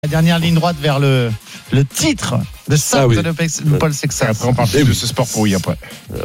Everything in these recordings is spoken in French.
La dernière ligne droite vers le titre de Sam de Paul Sexas. Après, on parle de ce sport pourri après.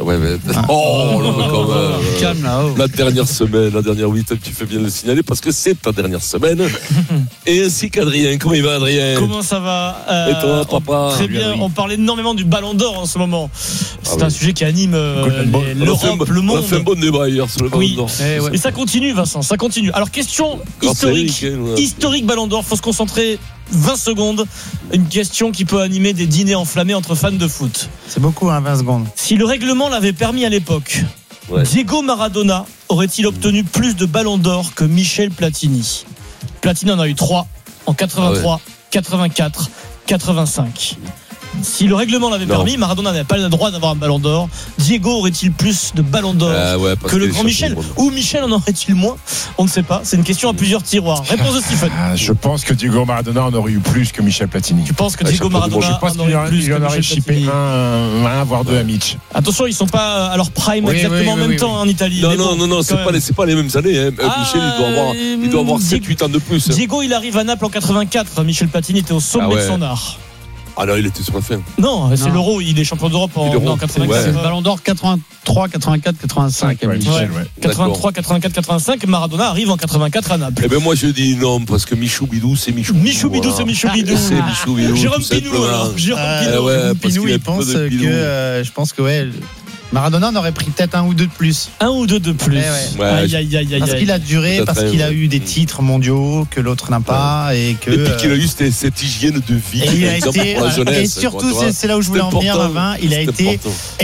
Calme là. La dernière semaine, tu fais bien de le signaler parce que c'est ta dernière semaine. Et ainsi qu'Adrien. Comment il va, Adrien? Comment ça va? Et toi, papa? Très bien. On parle énormément du Ballon d'Or en ce moment. C'est un sujet qui anime l'Europe, le monde. On a fait un bon débat hier sur le Ballon d'Or. Et ça continue, Vincent. Ça continue. Alors, question historique Ballon d'Or. Faut se concentrer 20 secondes. Une question qui peut animer des dîners enflammés entre fans de foot. C'est beaucoup, 20 secondes. Si le règlement l'avait permis à l'époque, Diego Maradona aurait-il obtenu plus de ballons d'or que Michel Platini? Platini en a eu 3 en 83, 84, 85. Si le règlement l'avait permis, Maradona n'avait pas le droit d'avoir un ballon d'or. Diego aurait-il plus de ballons d'or que le grand Michel? Ou Michel en aurait-il moins? On ne sait pas. C'est une question à plusieurs tiroirs. Réponse de Stephen. Je pense que Diego Maradona en aurait eu plus que Michel Platini. Tu penses que Diego Maradona en aurait plus que Michel Platini? Chippé un voire deux à Mitch. Attention, ils ne sont pas à leur prime exactement en même temps en Italie. Non, c'est pas les mêmes années. Michel, il doit avoir 7-8 ans de plus. Diego, il arrive à Naples en 84. Michel Platini était au sommet de son art. Ah non, il était sur la fin. Non, c'est l'Euro, il est champion d'Europe en 84. C'est le Ballon d'Or 83, 84, 85. 83, 84, 85. Maradona arrive en 84 à Naples. Eh ben moi je dis non parce que Michou Bidou c'est Michou. Michou Bidou c'est Michou Bidou. C'est Michou Bidou. Jérôme Pinou alors. Jérôme Pinou, il pense que je pense que Maradona en aurait pris peut-être un ou deux de plus. Un ou deux de plus. Parce qu'il a duré, parce qu'il a eu des titres mondiaux que l'autre n'a pas et puis qu'il a eu cette hygiène de vie. Et il a été, pour la jeunesse, et surtout c'est là où je voulais en venir, il a été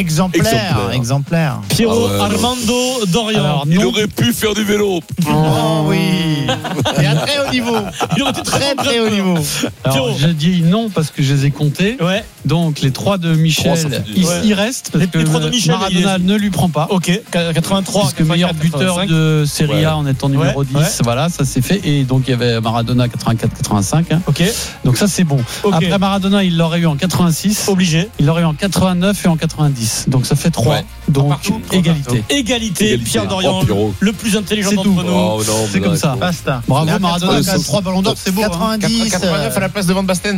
exemplaire. Piero Armando Dorian. Il aurait pu faire du vélo. Oh oui. Et à très haut niveau. Il aurait été très haut niveau. Alors j'ai dit non parce que je les ai comptés. Donc les 3 de Michel, il reste. Les 3 de Michel. Maradona ne lui prend pas. Ok, 83. Parce que meilleur buteur de Serie A en étant numéro 10. Voilà, ça c'est fait. Et donc il y avait Maradona 84-85. Ok. Donc ça c'est bon. Après Maradona, il l'aurait eu en 86. Obligé. Il l'aurait eu en 89 et en 90. Donc ça fait 3. Donc égalité. Pierre Dorian, le plus intelligent d'entre nous. C'est comme ça. Basta. Bravo Maradona, 3 ballons d'or, c'est beau. 90, 89 à la place de Van Basten.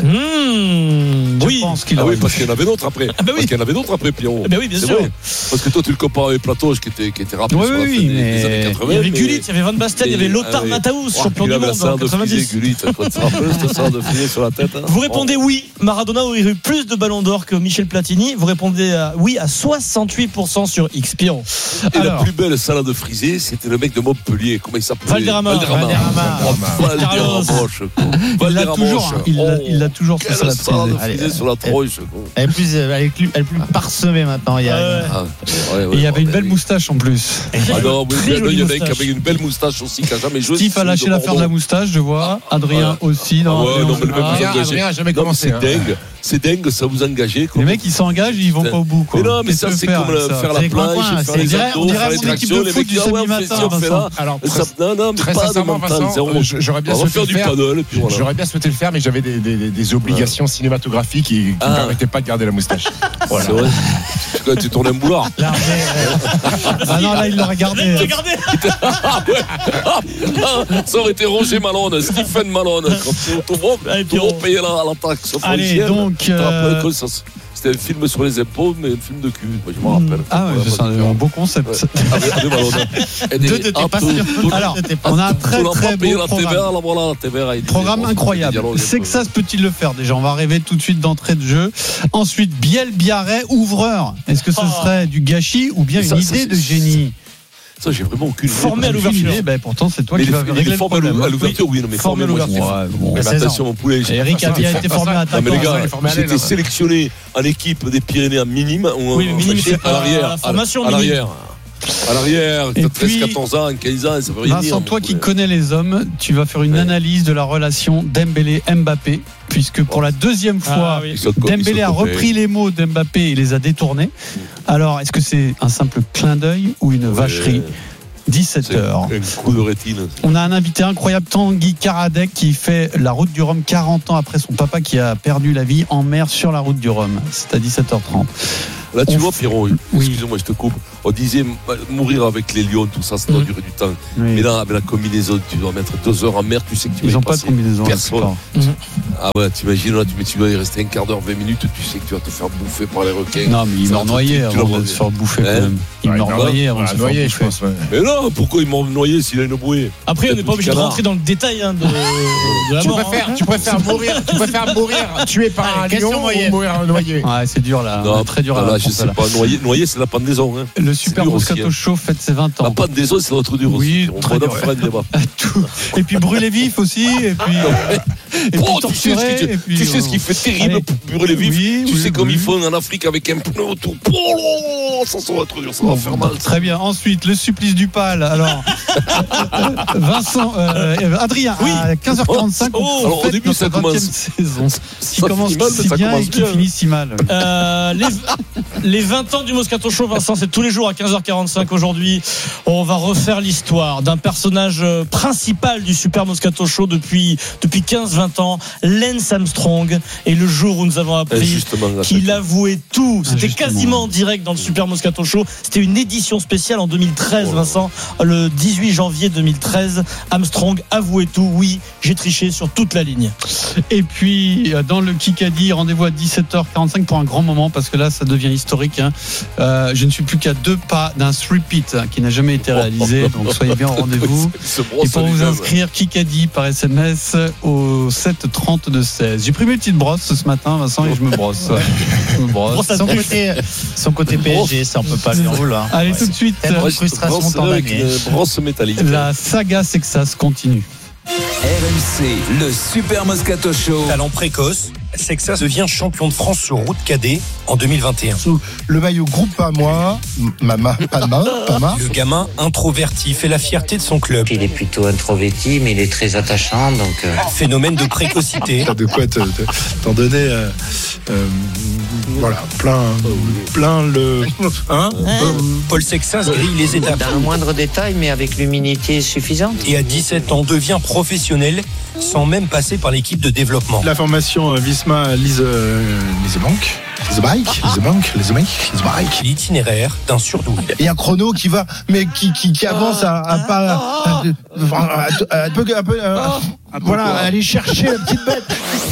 Oui, je pense qu'il a. Oui, parce qu'il y en avait d'autres après. Parce qu'il y en avait d'autres après, Pierrot. Oui, bien sûr. Parce que toi tu le compares avec Platoche qui était rappelé sur la fin des années 80. Il y avait Gullit, il y avait Van Basten, il y avait Lothar Matthäus, champion du monde en 90. Vous répondez oui, Maradona aurait eu plus de ballons d'or que Michel Platini. Vous répondez oui à 68% sur X. Piron. Et la plus belle salade frisée, c'était le mec de Montpellier. Comment il s'appelait? Valderrama. Il l'a toujours cette salade frisée sur la tronche. Elle est plus parsemée maintenant. Et il y avait une belle moustache en plus. Il y en a qui avait une belle moustache aussi qui n'a jamais joué. Steve a lâché l'affaire de la moustache, je vois. Adrien aussi. Adrien n'a jamais commencé. C'est dingue, ça vous engagez. Les mecs, ils s'engagent, ils vont pas au bout. Mais non, mais ça, c'est comme faire la planche, faire les abdos, faire les tractions. Les mecs, non, mais très pas de sincèrement, mental. J'aurais bien souhaité le faire, mais j'avais des obligations cinématographiques qui ne me permettaient pas de garder la moustache. C'est vrai. Quand tu tournes un boulard. Ah non, là, il l'aurait gardé. Ça aurait été Roger Malone, Stephen Malone. Tout le monde payait la taxe. Allez, donc. C'était un film sur les impôts, mais un film de cul. Moi, je me rappelle. Ah ouais, c'est un beau concept. Deux de tes passions. Alors, on a un très beau programme incroyable. Sexas peut-il le faire déjà? On va rêver tout de suite d'entrée de jeu. Ensuite, Biel Biarré, ouvreur. Est-ce que ce serait du gâchis ou bien une idée de génie? Ça, j'ai vraiment aucune idée. Formé à l'ouverture. Pourtant, c'est toi qui vas régler le problème. À l'ouverture, oui, non, mais formé à l'ouverture. Attention, mon poulet. Eric a bien été formé à ta mais les gars, j'ai été sélectionné en équipe des Pyrénées en minime. Oui, minime, c'est à l'arrière. Formation à l'arrière. À l'arrière, tu as 13, 14 ans, 15 ans, ça veut rien dire. Vincent, toi qui connais les hommes, tu vas faire une analyse de la relation Dembélé-Mbappé, puisque pour la deuxième fois, Dembélé a repris les mots d'Mbappé et les a détournés. Alors, est-ce que c'est un simple clin d'œil ou une vacherie? 17h. Un coup de rétine. On a un invité incroyable, Tanguy Karadec, qui fait la route du Rhum 40 ans après son papa qui a perdu la vie en mer sur la route du Rhum. C'est à 17h30. Là, tu vois, Pierrot, excuse-moi, je te coupe. On disait mourir avec les lions, tout ça doit durer du temps. Oui. Mais là, avec la combinaison, tu dois mettre 2 heures en mer, tu sais que tu vas y passer. Ils n'ont pas de combinaison. Personne. Ah ouais, t'imagines, là, tu dois y rester un quart d'heure, 20 minutes, tu sais que tu vas te faire bouffer par les requins. Non, mais ils m'ont noyé avant de se faire bouffer quand même. Ils m'ont noyé avant de se faire bouffer, je pense. Mais non, pourquoi ils m'ont noyé s'il a une bouée? Après, on n'est pas obligé de rentrer dans le détail de la mort. Tu préfères mourir tué par un lion ou mourir noyé? Ouais, c'est dur là. Très dur là. Je sais pas, noyé, c'est la pendaison. Le Super Moscato Show fête ses 20 ans. La pendaison, c'est notre dur aussi. Oui, très dur. Et puis brûler vif aussi. Et puis torturer. Tu sais ce qui fait terrible pour brûler vif? Tu sais comme ils font en Afrique avec un pneu autour. Ça va être dur, ça va faire mal. Très bien. Ensuite, le supplice du pal. Alors, Vincent, Adrien, à 15h45, au début, ça commence. Saison. Qui commence si bien et qui finit si mal. Les 20 ans du Moscato Show, Vincent, c'est tous les jours à 15h45 aujourd'hui. On va refaire l'histoire d'un personnage principal du Super Moscato Show depuis 15-20 ans, Lance Armstrong. Et le jour où nous avons appris qu'il avouait tout, c'était quasiment en direct dans le Super Moscato Show. C'était une édition spéciale en 2013, Vincent. Le 18 janvier 2013, Armstrong avouait tout. Oui, j'ai triché sur toute la ligne. Et puis, dans le Kikadi, rendez-vous à 17h45 pour un grand moment, parce que là, ça devient historique. Je ne suis plus qu'à 2 pas d'un three-peat qui n'a jamais été réalisé, donc soyez bien au rendez-vous. Et pour vous inscrire, Kikadi par SMS au 732-16. J'ai pris mes petites brosses ce matin, Vincent, et je me brosse. Son côté PSG, ça on peut pas lui en vouloir. Allez, tout de suite, frustration brosse métallique. La saga Sexas continue. RMC, le Super Moscato Show. Talent précoce, Sexas devient champion de France sur route cadet en 2021. Sous le maillot Groupama, Palma. Le gamin introverti fait la fierté de son club. Il est plutôt introverti, mais il est très attachant. Donc Phénomène de précocité. T'as de quoi t'en donner voilà, plein le... Paul Sexas grille les étapes. Dans le moindre détail, mais avec l'humilité suffisante. Et à 17 ans, devient professionnel sans même passer par l'équipe de développement. La formation Visma Leasebank. L'itinéraire d'un surdoué. Et un chrono qui va, mais qui avance à pas un peu voilà, aller chercher la petite bête.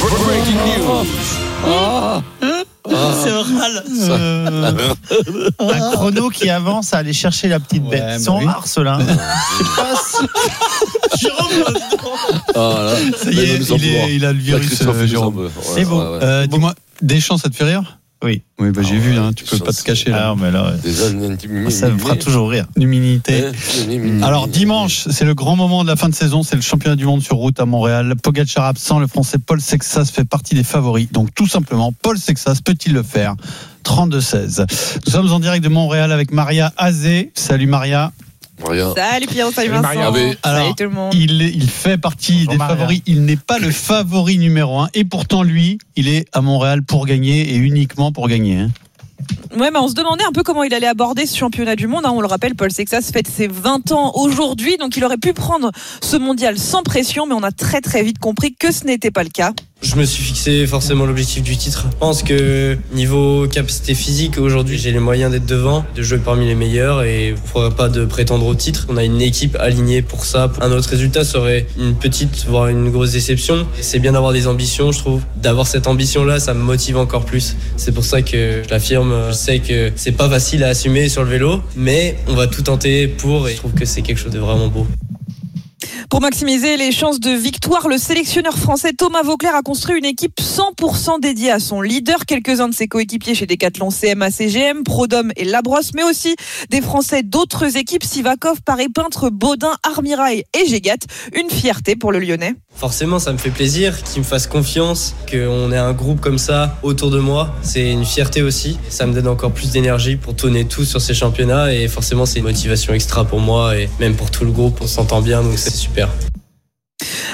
C'est oral. Un chrono qui avance à aller chercher la petite bête. Ils sont rares ceux-là. Je sais pas si... Jérôme, ça y est, il a le virus. Jérôme. C'est beau. Dis-moi, Deschamps, ça te fait rire? Oui, j'ai vu, tu peux pas te cacher là. Ah, mais là, ça me fera toujours rire. L'humilité. Alors dimanche, c'est le grand moment de la fin de saison, c'est le championnat du monde sur route à Montréal. Pogačar absent, le Français Paul Sexas fait partie des favoris. Donc tout simplement, Paul Sexas peut-il le faire? 32-16. Nous sommes en direct de Montréal avec Maria Azé. Salut Maria. Salut Pierrot, salut Vincent. Alors, salut tout le monde. Il fait partie des favoris. Il n'est pas le favori numéro 1. Et pourtant, lui, il est à Montréal pour gagner et uniquement pour gagner. Ouais, mais on se demandait un peu comment il allait aborder ce championnat du monde. On le rappelle, Paul Sexas fête ses 20 ans aujourd'hui. Donc il aurait pu prendre ce mondial sans pression. Mais on a très très vite compris que ce n'était pas le cas. Je me suis fixé forcément l'objectif du titre. Je pense que niveau capacité physique, aujourd'hui, j'ai les moyens d'être devant, de jouer parmi les meilleurs et il ne faudra pas de prétendre au titre. On a une équipe alignée pour ça. Un autre résultat serait une petite, voire une grosse déception. C'est bien d'avoir des ambitions, je trouve. D'avoir cette ambition-là, ça me motive encore plus. C'est pour ça que je l'affirme. Je sais que c'est pas facile à assumer sur le vélo, mais on va tout tenter pour et je trouve que c'est quelque chose de vraiment beau. Pour maximiser les chances de victoire, le sélectionneur français Thomas Vauclair a construit une équipe 100% dédiée à son leader. Quelques-uns de ses coéquipiers chez Decathlon, CMA, CGM, Prodhomme et Labrosse, mais aussi des Français d'autres équipes, Sivakov, Paris-Peintre, Baudin, Armirail et Gégat. Une fierté pour le Lyonnais. Forcément, ça me fait plaisir qu'ils me fassent confiance, qu'on ait un groupe comme ça autour de moi. C'est une fierté aussi. Ça me donne encore plus d'énergie pour tourner tout sur ces championnats et forcément, c'est une motivation extra pour moi et même pour tout le groupe. On s'entend bien, donc c'est super.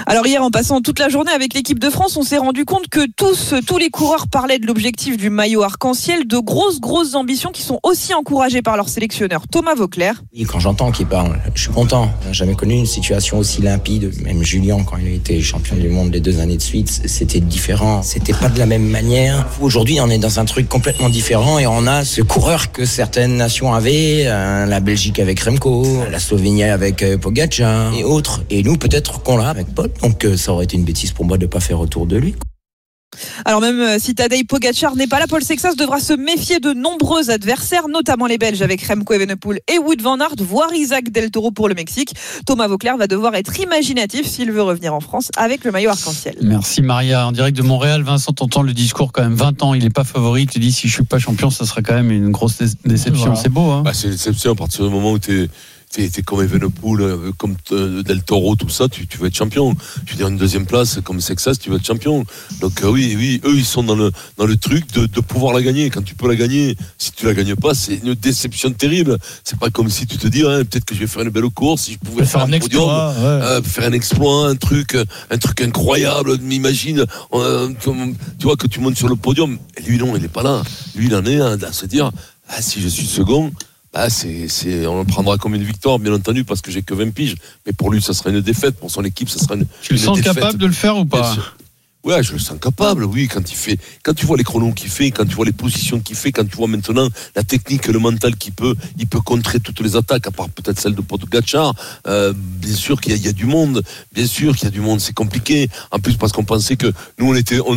Alors hier, en passant toute la journée avec l'équipe de France, on s'est rendu compte que tous les coureurs parlaient de l'objectif du maillot arc-en-ciel, de grosses ambitions qui sont aussi encouragées par leur sélectionneur Thomas Vauclair. Oui, quand j'entends qu'il parle, je suis content. On n'a jamais connu une situation aussi limpide. Même Julien, quand il a été champion du monde les 2 années de suite, c'était différent. C'était pas de la même manière. Aujourd'hui, on est dans un truc complètement différent et on a ce coureur que certaines nations avaient, la Belgique avec Remco, la Slovénie avec Pogačar et autres. Et nous, peut-être qu'on l'a avec Paul. Donc ça aurait été une bêtise pour moi de ne pas faire autour de lui. Alors même si Tadej Pogačar n'est pas là, Paul Sexas devra se méfier de nombreux adversaires, notamment les Belges avec Remco Evenepoel et Wout van Aert, voire Isaac Del Toro pour le Mexique. Thomas Vauclair va devoir être imaginatif s'il veut revenir en France avec le maillot arc-en-ciel. Merci Maria. En direct de Montréal, Vincent, t'entends le discours quand même. 20 ans, il n'est pas favori. Tu dis si je suis pas champion, ça serait quand même une grosse déception. Voilà. C'est beau, hein. C'est une déception à partir du moment où t'es comme Evenepoel, comme Del Toro, tout ça, tu vas être champion. Je veux dire, une deuxième place comme Sexas, tu vas être champion. Donc oui, eux ils sont dans le truc de pouvoir la gagner. Quand tu peux la gagner, si tu la gagnes pas, c'est une déception terrible. C'est pas comme si tu te dis peut-être que je vais faire une belle course, si je pouvais faire un exploit, faire un exploit, un truc incroyable. M'imagine, tu vois que tu montes sur le podium. Et lui non, il est pas là. Lui il en est à se dire si je suis second. On le prendra comme une victoire, bien entendu, parce que j'ai que 20 piges. Mais pour lui, ça sera une défaite. Pour son équipe, ça sera une défaite. Tu le sens capable de le faire ou pas? Ouais, je le sens capable, oui. Quand tu vois les chronos qu'il fait, quand tu vois les positions qu'il fait, quand tu vois maintenant la technique et le mental il peut contrer toutes les attaques, à part peut-être celle de Pogačar. Bien sûr qu'il y a du monde. Bien sûr qu'il y a du monde. C'est compliqué. En plus, parce qu'on pensait que nous,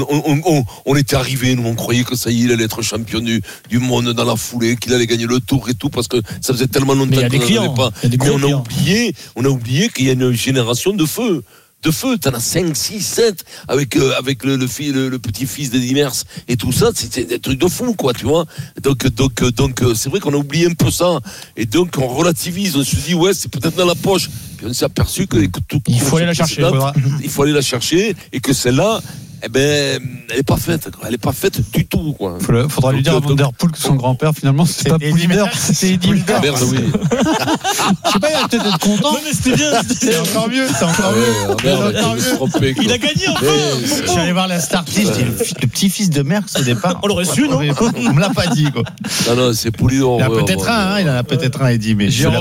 on était arrivés, nous, on croyait que ça y est, il allait être champion du monde dans la foulée, qu'il allait gagner le Tour et tout, parce que ça faisait tellement longtemps qu'on n'en avait pas. Mais on a oublié qu'il y a une génération de feu. T'en as 5, 6, 7 avec le petit-fils d'Eddy Merckx et tout ça, c'était des trucs de fou, quoi, tu vois. Donc c'est vrai qu'on a oublié un peu ça. Et donc on relativise, on se dit c'est peut-être dans la poche. Puis on s'est aperçu que il faut aller la chercher. Il faut aller la chercher et que celle-là, elle est pas faite. Elle est pas faite du tout, quoi. Faudra lui dire à Van Der Poel que son grand-père, finalement, c'est pas Poel Merckx, c'était Eddy Merckx. Merde, oui. Je sais pas, il va peut-être être content. Non, mais c'était bien. C'est encore mieux. Il a gagné un peu. Je suis allé voir la start list, le petit-fils de Merckx au départ. On l'aurait su, non? On me l'a pas dit, quoi. Non, c'est Poulidor. Il en a peut-être un, Eddy, mais c'est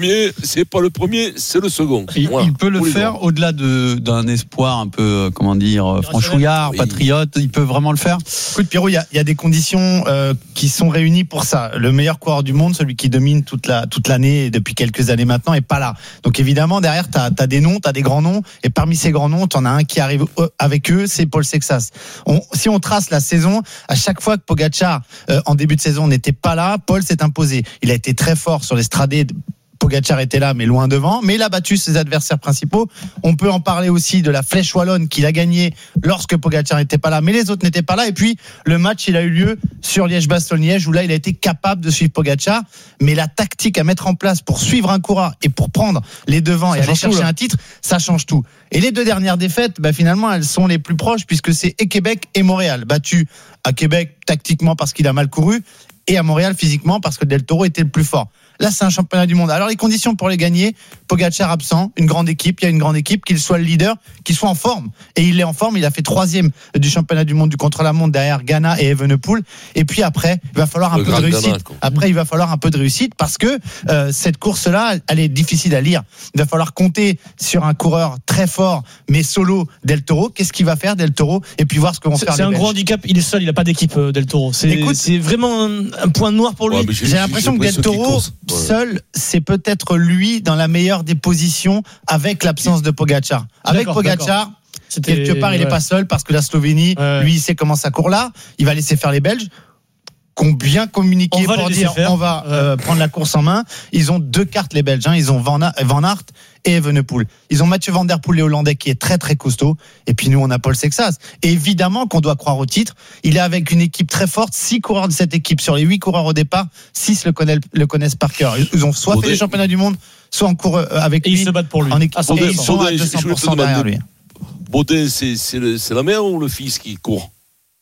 pas le premier, c'est le second. Il peut le faire au-delà d'un espoir un peu, comment dire, franchouillard. Patriote, il peut vraiment le faire. Écoute Pierrot, il y a des conditions qui sont réunies pour ça. Le meilleur coureur du monde, celui qui domine toute l'année et depuis quelques années maintenant, est pas là. Donc évidemment derrière t'as des noms, t'as des grands noms, et parmi ces grands noms, t'en as un qui arrive avec eux, c'est Paul Sexas. Si on trace la saison, à chaque fois que Pogačar en début de saison n'était pas là, Paul s'est imposé. Il a été très fort sur les stradés. Pogačar était là, mais loin devant. Mais il a battu ses adversaires principaux. On peut en parler aussi de la Flèche Wallonne qu'il a gagné lorsque Pogačar n'était pas là, mais les autres n'étaient pas là. Et puis, le match, il a eu lieu sur Liège-Bastogne-Liège, où là, il a été capable de suivre Pogačar. Mais la tactique à mettre en place pour suivre un coureur et pour prendre les devants et aller chercher un titre, ça change tout. Et les 2 dernières défaites, finalement, elles sont les plus proches, puisque c'est et Québec et Montréal. Battu à Québec, tactiquement, parce qu'il a mal couru, et à Montréal, physiquement, parce que Del Toro était le plus fort. Là, c'est un championnat du monde. Alors, les conditions pour les gagner, Pogačar absent, il y a une grande équipe, qu'il soit le leader, qu'il soit en forme. Et il est en forme, il a fait 3e du championnat du monde du contre-la-montre derrière Ghana et Evenepoel. Et puis après, il va falloir un peu de réussite. Il va falloir un peu de réussite parce que cette course-là, elle est difficile à lire. Il va falloir compter sur un coureur très fort, mais solo, Del Toro. Qu'est-ce qu'il va faire, Del Toro? Et puis voir ce que vont faire les Belges. C'est un gros handicap, il est seul, il n'a pas d'équipe, Del Toro. C'est vraiment un point noir pour lui. J'ai l'impression que Del Toro, seul, c'est peut-être lui dans la meilleure des positions avec l'absence de Pogačar. Avec Pogačar, quelque part, il n'est pas seul parce que la Slovénie, lui, il sait comment ça court là. Il va laisser faire les Belges qui ont bien communiqué pour dire on va prendre la course en main. Ils ont 2 cartes, les Belges. Ils ont Van Aert et Evenepoel. Ils ont Mathieu Van Der Poel, les Hollandais, qui est très très costaud. Et puis nous, on a Paul Sexas. Et évidemment qu'on doit croire au titre. Il est avec une équipe très forte. 6 coureurs de cette équipe. Sur les 8 coureurs au départ, 6 le connaissent par cœur. Ils ont soit fait les championnats du monde, soit en cours avec lui. Et ils se battent pour lui. Et ils sont à 200% derrière lui. Baudin, c'est la mère ou le fils qui court?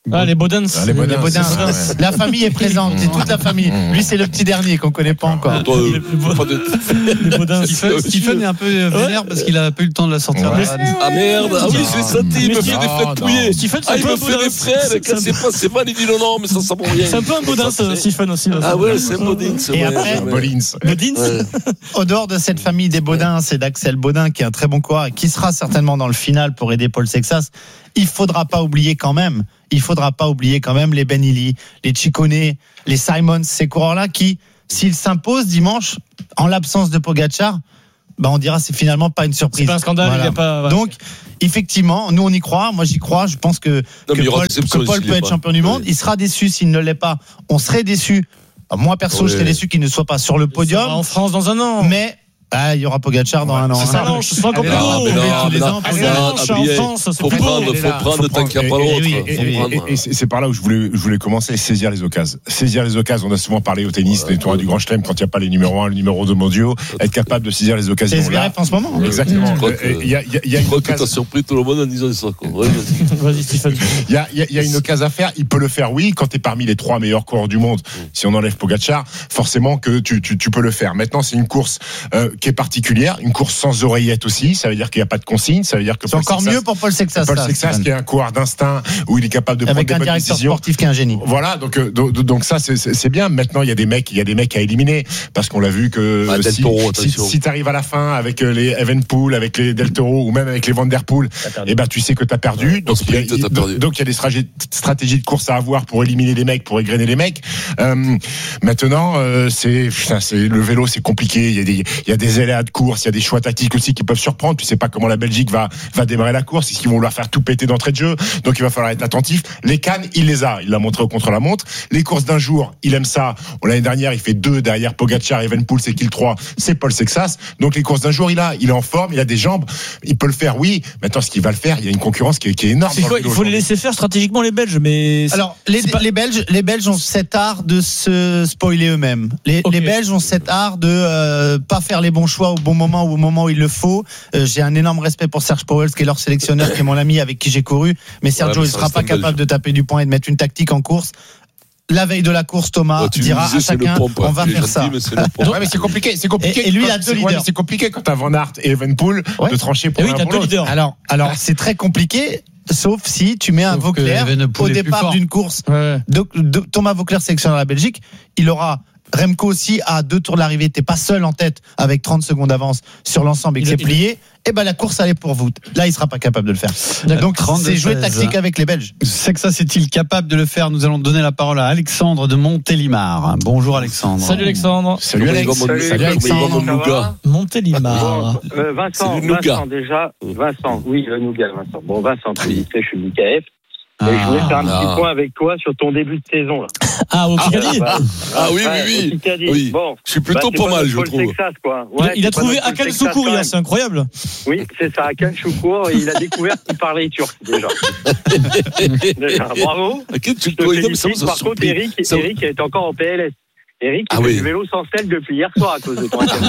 Les Baudins. Les Baudins. La famille est présente, c'est toute la famille. Lui, c'est le petit dernier qu'on connaît pas encore. Les Baudins. Stephen est un peu vénère parce qu'il a pas eu le temps de la sortir. Ah merde, oui, je l'ai senti, il me fait des flèches touillées. Il me fait des frères, c'est pas, il dit non, mais ça vaut rien. C'est un peu un Baudins, Stephen aussi. Ah ouais, c'est Baudins. Et après, Baudins. Au dehors de cette famille des Baudins, c'est d'Axel Baudin qui est un très bon coureur et qui sera certainement dans le final pour aider Paul Sexas. Il faudra pas oublier quand même les Ben Illy, les Ciccone, les Simons, ces coureurs-là qui, s'ils s'imposent dimanche, en l'absence de Pogačar, on dira c'est finalement pas une surprise. C'est pas un scandale, il y a pas. Donc, effectivement, nous on y croit. Moi j'y crois. Je pense que Paul peut être champion du monde. Il sera déçu s'il ne l'est pas. On serait déçu. Moi perso, je serais déçu qu'il ne soit pas sur le podium. En France dans un an. Mais il y aura Pogačar dans un an. C'est ça, non, je suis encore plus gros. Faut prendre tant qu'il n'y a pas l'autre. Et c'est par là où je voulais commencer, saisir les occasions. On a souvent parlé au tennis, les tournois du Grand Chelem, quand il n'y a pas les numéros 1, le numéro 2 mondiaux, être capable de saisir les occasions. C'est SVRF en ce moment. Exactement. Il y a une occasion. Tu as surpris tout le monde en disant ça. Vas-y, Stephen. Il y a une occasion à faire. Il peut le faire, oui, quand tu es parmi les 3 meilleurs coureurs du monde. Si on enlève Pogačar, forcément que tu peux le faire. Maintenant, c'est une course qui est particulière, une course sans oreillette aussi, ça veut dire qu'il n'y a pas de consigne, ça veut dire que c'est encore mieux pour Paul Sexas. Paul Sexas qui est un coureur d'instinct où il est capable de prendre des bonnes décisions. Avec un directeur sportif qui est un génie. Voilà, donc ça c'est bien. Maintenant il y a des mecs à éliminer parce qu'on l'a vu que si tu arrives à la fin avec les Evenepoel, avec les Del Toro ou même avec les Van Der Poel, tu sais que tu as perdu. Donc il y a des stratégies de course à avoir pour éliminer les mecs, pour égrener les mecs. Maintenant c'est le vélo, c'est compliqué, il y a des aléas de course, il y a des choix tactiques aussi qui peuvent surprendre. Tu sais pas comment la Belgique va démarrer la course, est-ce qu'ils vont vouloir faire tout péter d'entrée de jeu, donc il va falloir être attentif. Les cannes, il l'a montré au contre-la-montre. Les courses d'un jour, il aime ça. L'année dernière, il fait 2 derrière Pogačar, Evenepoel, c'est qui le 3, c'est Paul Sexas. Donc les courses d'un jour, il est en forme, il a des jambes, il peut le faire, oui. Maintenant, ce qu'il va le faire, il y a une concurrence qui est énorme. C'est quoi, il faut les laisser faire stratégiquement les Belges, mais alors les Belges ont cet art de se spoiler eux-mêmes. Les Belges ont cet art de pas faire les bons choix au bon moment ou au moment où il le faut. J'ai un énorme respect pour Serge Pauwels qui est leur sélectionneur, qui est mon ami avec qui j'ai couru, mais Sergio il sera pas capable de taper du poing et de mettre une tactique en course. La veille de la course, Thomas dira à chacun on va faire ça. Mais c'est compliqué. Et lui, il a 2 leaders. C'est compliqué quand t'as Van Aert et Evenepoel de trancher pour l'un pour l'autre. Alors c'est très compliqué. Sauf si tu mets un Vauclair au départ d'une course. Thomas Vauclair, sélectionneur de la Belgique, il aura Remco aussi à 2 tours de l'arrivée. T'es pas seul en tête avec 30 secondes d'avance sur l'ensemble et que c'est plié. La course elle est pour vous. Là, il sera pas capable de le faire. Donc c'est jouer tactique avec les Belges. Sexas est-il capable de le faire? Nous allons donner la parole à Alexandre de Montélimar. Bonjour Alexandre. Salut Alexandre. Salut Alexandre. Salut Alexandre. Montélimar. Vincent déjà. Vincent, oui, le Nougat, Vincent. Bon, Vincent, tu sais, je suis du KF. Et je voulais faire un petit point avec toi sur ton début de saison. Là. Au Picardie. Oui. Bon, je suis plutôt pas mal, je trouve. Texas, quoi. Ouais, il a trouvé Hakan Şükür hier, c'est incroyable. Oui, c'est ça, Hakan Şükür, et il a découvert qu'il parlait turc déjà. Bravo. Par contre, Eric est encore en PLS. Eric, il fait du vélo sans selle depuis hier soir à cause de ton Hakan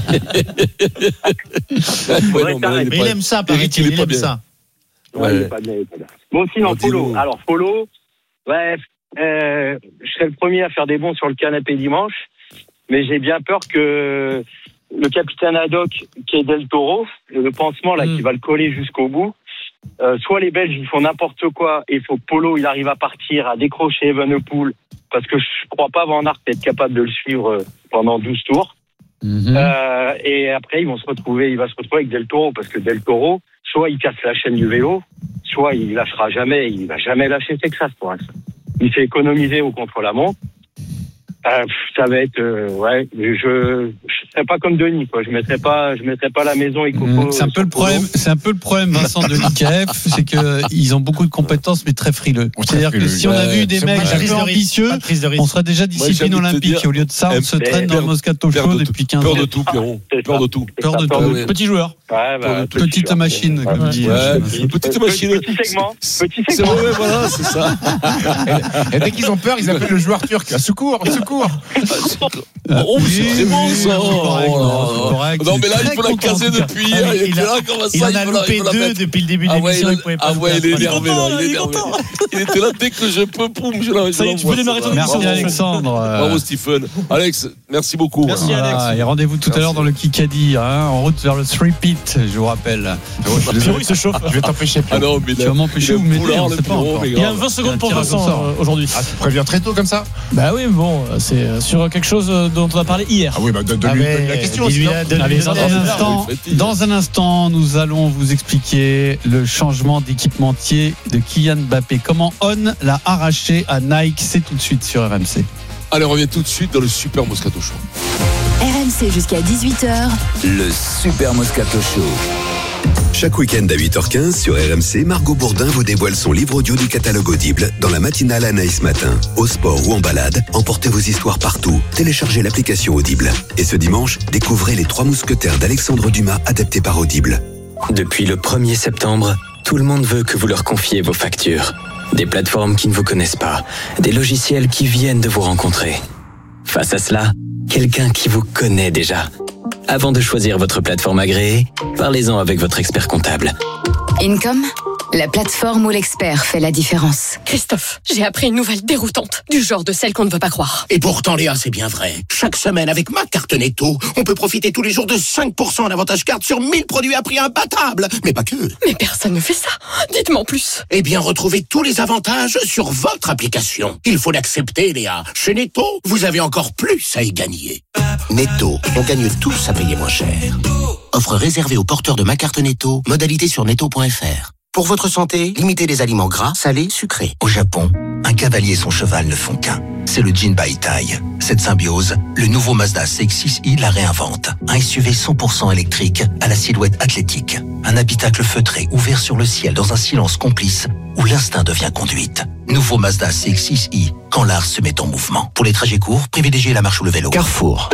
Şükür. Mais il aime ça, paraît-il, il aime ça. Ouais, il est pas bien. Bon, sinon, Polo. Alors, Polo, je serai le premier à faire des bons sur le canapé dimanche, mais j'ai bien peur que le capitaine Haddock, qui est Del Toro, le pansement là, qui va le coller jusqu'au bout, soit les Belges, ils font n'importe quoi, et il faut que Polo, il arrive à partir, à décrocher Evenepoel, parce que je crois pas Van Aert être capable de le suivre pendant 12 tours. Et après, il va se retrouver avec Del Toro, parce que Del Toro, soit il casse la chaîne du vélo, soit il lâchera jamais, il va jamais lâcher Texas pour l'instant. Il s'est économisé au contre-la-montre. Ça va être, je serais pas comme Denis, quoi. Je mettrais pas la maison et Coco. C'est un peu le problème, Vincent, de l'IKF, c'est que ils ont beaucoup de compétences, mais très frileux. C'est-à-dire que si on a vu des mecs un peu ambitieux, on serait déjà discipline olympique. Et au lieu de ça, on se traîne dans le Moscato Show depuis 15 ans. Peur de tout, Pierron. Peur de tout. Petit joueur. Petite machine, comme dit. Petite machine. Petit segment. Voilà, c'est ça. Et dès qu'ils ont peur, ils appellent le joueur turc. Secours. Oh, c'est très bon ça. correct. Non, mais là, il faut la caser depuis hier. Il en a loupé 2 depuis le début de l'émission. Il est énervé. Il était là dès que je peux. Ça y est, tu peux démarrer ton émission. Merci Alexandre. Bravo Stephen. Alex, merci beaucoup. Merci Alex. Et rendez-vous tout à l'heure dans le Kikadi, en route vers le 3-peat, je vous rappelle. Pierrot, il se chauffe. Je vais t'empêcher. Ah non, mais tu vas m'empêcher ou m'aider, on sait pas encore. Il y a 20 secondes pour Vincent aujourd'hui. Ah, tu préviens très tôt comme ça? Bah oui, bon, c'est sur quelque chose dont on a parlé hier. Ah oui, bah donne-lui la question. Dans un instant, nous allons vous expliquer le changement d'équipementier de Kylian Mbappé. Comment On l'a arraché à Nike, c'est tout de suite sur RMC. Allez, on revient tout de suite dans le Super Moscato Show. RMC jusqu'à 18h. Le Super Moscato Show. Chaque week-end à 8h15 sur RMC, Margot Bourdin vous dévoile son livre audio du catalogue Audible dans la matinale Anaïs Matin. Au sport ou en balade, emportez vos histoires partout. Téléchargez l'application Audible. Et ce dimanche, découvrez Les 3 mousquetaires d'Alexandre Dumas adaptés par Audible. Depuis le 1er septembre, tout le monde veut que vous leur confiez vos factures. Des plateformes qui ne vous connaissent pas, des logiciels qui viennent de vous rencontrer. Face à cela, quelqu'un qui vous connaît déjà. Avant de choisir votre plateforme agréée, parlez-en avec votre expert comptable. Income, la plateforme où l'expert fait la différence. Christophe, j'ai appris une nouvelle déroutante, du genre de celle qu'on ne veut pas croire. Et pourtant, Léa, c'est bien vrai. Chaque semaine, avec ma carte Netto, on peut profiter tous les jours de 5% d'avantage carte sur 1000 produits à prix imbattable. Mais pas que. Mais personne ne fait ça. Dites-moi en plus. Eh bien, retrouvez tous les avantages sur votre application. Il faut l'accepter, Léa. Chez Netto, vous avez encore plus à y gagner. Netto, on gagne tous à payer moins cher. Offre réservée aux porteurs de ma carte Netto. Modalité sur netto.fr. Pour votre santé, limitez les aliments gras, salés, sucrés. Au Japon, un cavalier et son cheval ne font qu'un. C'est le Jinbaitai. Cette symbiose, le nouveau Mazda CX-6i la réinvente. Un SUV 100% électrique à la silhouette athlétique. Un habitacle feutré ouvert sur le ciel dans un silence complice où l'instinct devient conduite. Nouveau Mazda CX-6i, quand l'art se met en mouvement. Pour les trajets courts, privilégiez la marche ou le vélo. Carrefour.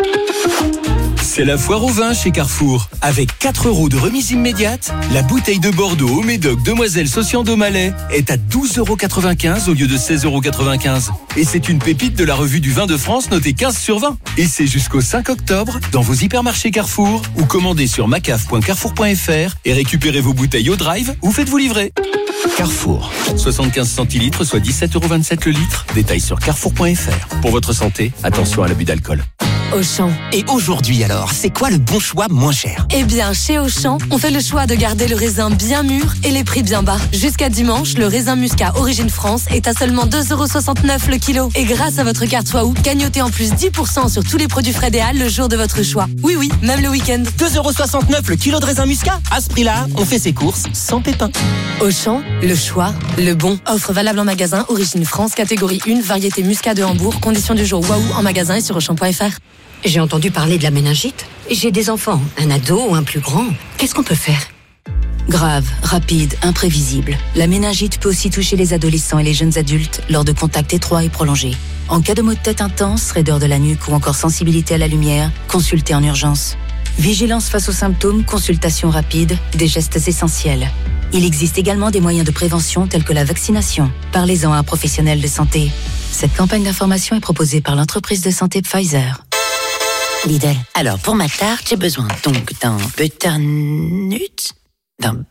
C'est la foire au vin chez Carrefour. Avec 4 € de remise immédiate, la bouteille de Bordeaux au Médoc Demoiselle Sociando Malais est à 12,95 € au lieu de 16,95 €. Et c'est une pépite de la revue du vin de France notée 15 sur 20. Et c'est jusqu'au 5 octobre dans vos hypermarchés Carrefour ou commandez sur macaf.carrefour.fr et récupérez vos bouteilles au drive ou faites-vous livrer. Carrefour. 75 centilitres, soit 17,27 € le litre. Détails sur carrefour.fr. Pour votre santé, attention à l'abus d'alcool. Auchan. Et aujourd'hui alors, c'est quoi le bon choix moins cher? Eh bien, chez Auchan, on fait le choix de garder le raisin bien mûr et les prix bien bas. Jusqu'à dimanche, le raisin muscat Origine France est à seulement 2,69 € le kilo. Et grâce à votre carte Waouh, gagnotez en plus 10% sur tous les produits frais des Halles le jour de votre choix. Oui, oui, même le week-end. 2,69 € le kilo de raisin muscat. À ce prix-là, on fait ses courses sans pépins. Auchan, le choix, le bon. Offre valable en magasin, Origine France, catégorie 1, variété muscat de Hambourg. Conditions du jour Waouh en magasin et sur Auchan.fr. J'ai entendu parler de la méningite. J'ai des enfants, un ado ou un plus grand. Qu'est-ce qu'on peut faire? Grave, rapide, imprévisible. La méningite peut aussi toucher les adolescents et les jeunes adultes lors de contacts étroits et prolongés. En cas de maux de tête intense, raideur de la nuque ou encore sensibilité à la lumière, consultez en urgence. Vigilance face aux symptômes, consultation rapide, des gestes essentiels. Il existe également des moyens de prévention tels que la vaccination. Parlez-en à un professionnel de santé. Cette campagne d'information est proposée par l'entreprise de santé Pfizer. Lidl. Alors, pour ma tarte, j'ai besoin donc d'un butternut, d'un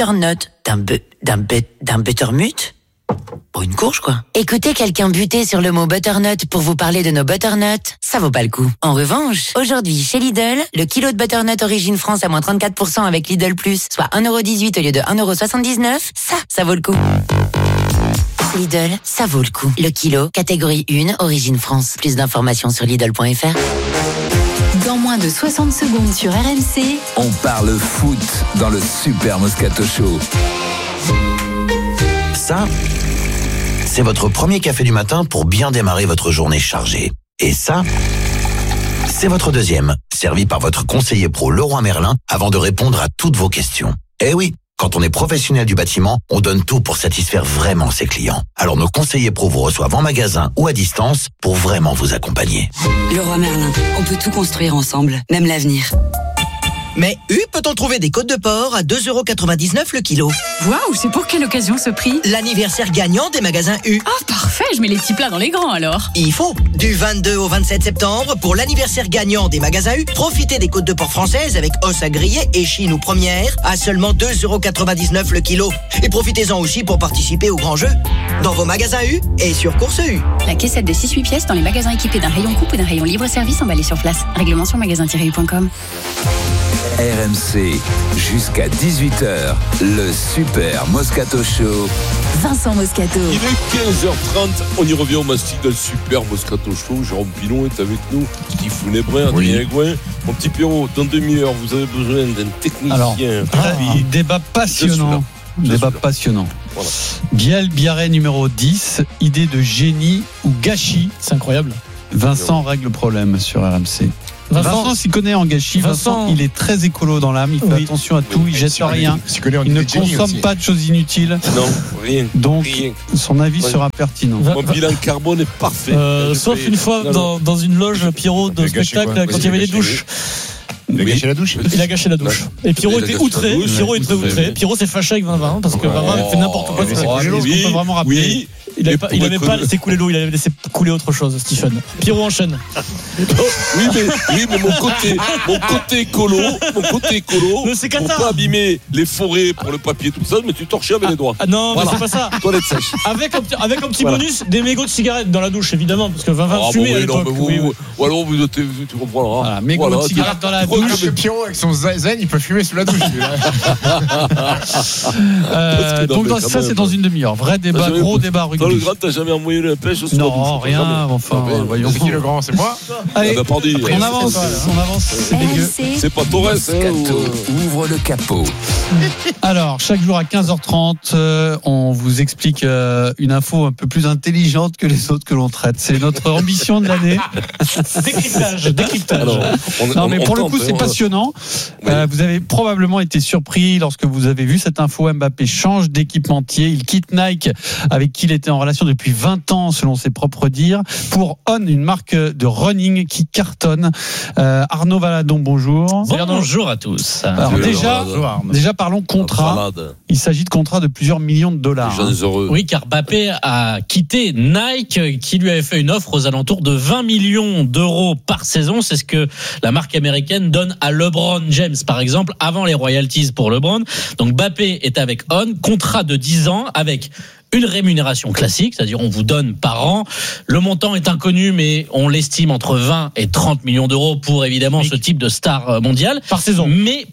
buttermut. Pour une courge, quoi. Écoutez quelqu'un buter sur le mot butternut pour vous parler de nos butternuts, ça vaut pas le coup. En revanche, aujourd'hui, chez Lidl, le kilo de butternut Origine France à moins 34% avec Lidl Plus, soit 1,18 € au lieu de 1,79 €, ça vaut le coup. Lidl, ça vaut le coup. Le kilo, catégorie 1, Origine France. Plus d'informations sur Lidl.fr. Dans moins de 60 secondes sur RMC, on parle foot dans le Super Moscato Show. Ça, c'est votre premier café du matin pour bien démarrer votre journée chargée. Et ça, c'est votre deuxième, servi par votre conseiller pro Leroy Merlin avant de répondre à toutes vos questions. Eh oui, quand on est professionnel du bâtiment, on donne tout pour satisfaire vraiment ses clients. Alors nos conseillers pro vous reçoivent en magasin ou à distance pour vraiment vous accompagner. Leroy Merlin, on peut tout construire ensemble, même l'avenir. Mais U peut-on trouver des côtes de porc à 2,99 € le kilo. Waouh, c'est pour quelle occasion ce prix? L'anniversaire gagnant des magasins U. Ah, parfait. Parfait, je mets les petits plats dans les grands alors. Il faut. Du 22 au 27 septembre, pour l'anniversaire gagnant des magasins U, profitez des côtes de porc françaises avec os à griller et chine ou première à seulement 2,99€ le kilo. Et profitez-en aussi pour participer au grand jeu dans vos magasins U et sur Course U. La caissette de 6-8 pièces dans les magasins équipés d'un rayon coupe ou d'un rayon libre-service emballé sur place. Règlement sur magasin-u.com. RMC, jusqu'à 18h, le Super Moscato Show. Vincent Moscato. Il est 15h30, on y revient au mastic de Super Moscato Show. Jérôme Pilon est avec nous, Steve Founébrin, Adrien Gouin. Mon petit Pierrot, dans demi-heure, vous avez besoin d'un technicien. Alors, débat passionnant. Débat passionnant. Voilà. Biel Biarré numéro 10, idée de génie ou gâchis. C'est incroyable. Vincent règle le problème sur RMC. Vincent s'y connaît en gâchis. Vincent, il est très écolo dans l'âme. Il fait attention à tout. Il jette rien. Il ne consomme pas de choses inutiles. Non, rien. Donc, son avis sera pertinent. Mon bilan carbone est parfait. Sauf une fois dans une loge, Pierrot, de spectacle, quand il y avait les douches. Il a gâché la douche. Il a gâché la douche. Et Pierrot était outré. Pierrot s'est fâché avec Vinvin parce que Vinvin fait n'importe quoi. C'est quelque chose qu'on peut vraiment rappeler. Il avait pas laissé couler l'eau, il avait laissé couler autre chose, Stephen. Pierrot enchaîne. Oui, mais mon côté écolo, c'est pour pas abîmer les forêts pour le papier tout ça, mais tu torches avec les doigts. Non, voilà. Mais c'est pas ça. Toilette sèche. Avec un petit bonus, des mégots de cigarettes dans la douche, évidemment, parce que Vinvin fumait à l'époque. Ou alors tu comprends. Voilà, mégots de cigarettes dans la douche. Le Pierrot avec son zen, il peut fumer sous la douche. Donc ça, c'est dans une demi-heure. Vrai débat, gros débat rugby. Le grand, t'as jamais envoyé la pêche? Non, rien. Enfin, voyons. C'est qui le grand? C'est moi? Allez, on avance. C'est dégueu. C'est pas Torres. Moscato ouvre le capot. Alors, chaque jour à 15h30, on vous explique une info un peu plus intelligente que les autres que l'on traite. C'est notre ambition de l'année. Décryptage. Alors, non, mais pour le coup, c'est passionnant. Oui. Vous avez probablement été surpris lorsque vous avez vu cette info. Mbappé change d'équipementier. Il quitte Nike, avec qui il était en relation depuis 20 ans, selon ses propres dires, pour On, une marque de running qui cartonne. Arnaud Valadon, bonjour. Bonjour à tous. Alors déjà parlons contrat. Il s'agit de contrats de plusieurs millions de dollars. Oui, car Mbappé a quitté Nike, qui lui avait fait une offre aux alentours de 20 millions d'euros par saison. C'est ce que la marque américaine donne à LeBron James, par exemple, avant les royalties pour LeBron. Donc Mbappé est avec On, contrat de 10 ans avec une rémunération classique, c'est-à-dire on vous donne par an. Le montant est inconnu, mais on l'estime entre 20 et 30 millions d'euros pour évidemment ce type de star mondiale. Par saison.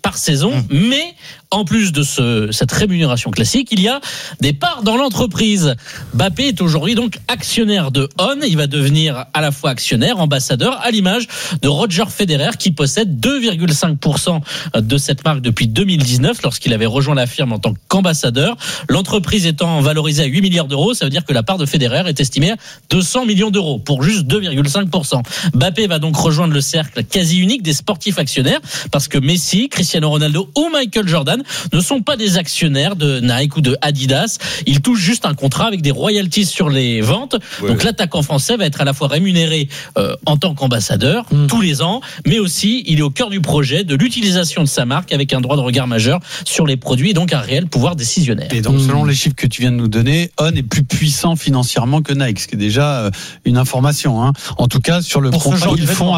Mais en plus de cette rémunération classique, il y a des parts dans l'entreprise. Mbappé est aujourd'hui donc actionnaire de On. Il va devenir à la fois actionnaire, ambassadeur, à l'image de Roger Federer, qui possède 2,5% de cette marque depuis 2019, lorsqu'il avait rejoint la firme en tant qu'ambassadeur. L'entreprise étant valorisée à 8 milliards d'euros, ça veut dire que la part de Federer est estimée à 200 millions d'euros pour juste 2,5%. Mbappé va donc rejoindre le cercle quasi unique des sportifs actionnaires, parce que Messi, Cristiano Ronaldo ou Michael Jordan ne sont pas des actionnaires de Nike ou de Adidas. Ils touchent juste un contrat avec des royalties sur les ventes. Ouais. Donc l'attaquant français va être à la fois rémunéré en tant qu'ambassadeur tous les ans, mais aussi il est au cœur du projet de l'utilisation de sa marque avec un droit de regard majeur sur les produits et donc un réel pouvoir décisionnaire. Et donc selon les chiffres que tu viens de nous donner, On est plus puissant financièrement que Nike, ce qui est déjà une information. Hein. En tout cas, sur le contrat qu'ils font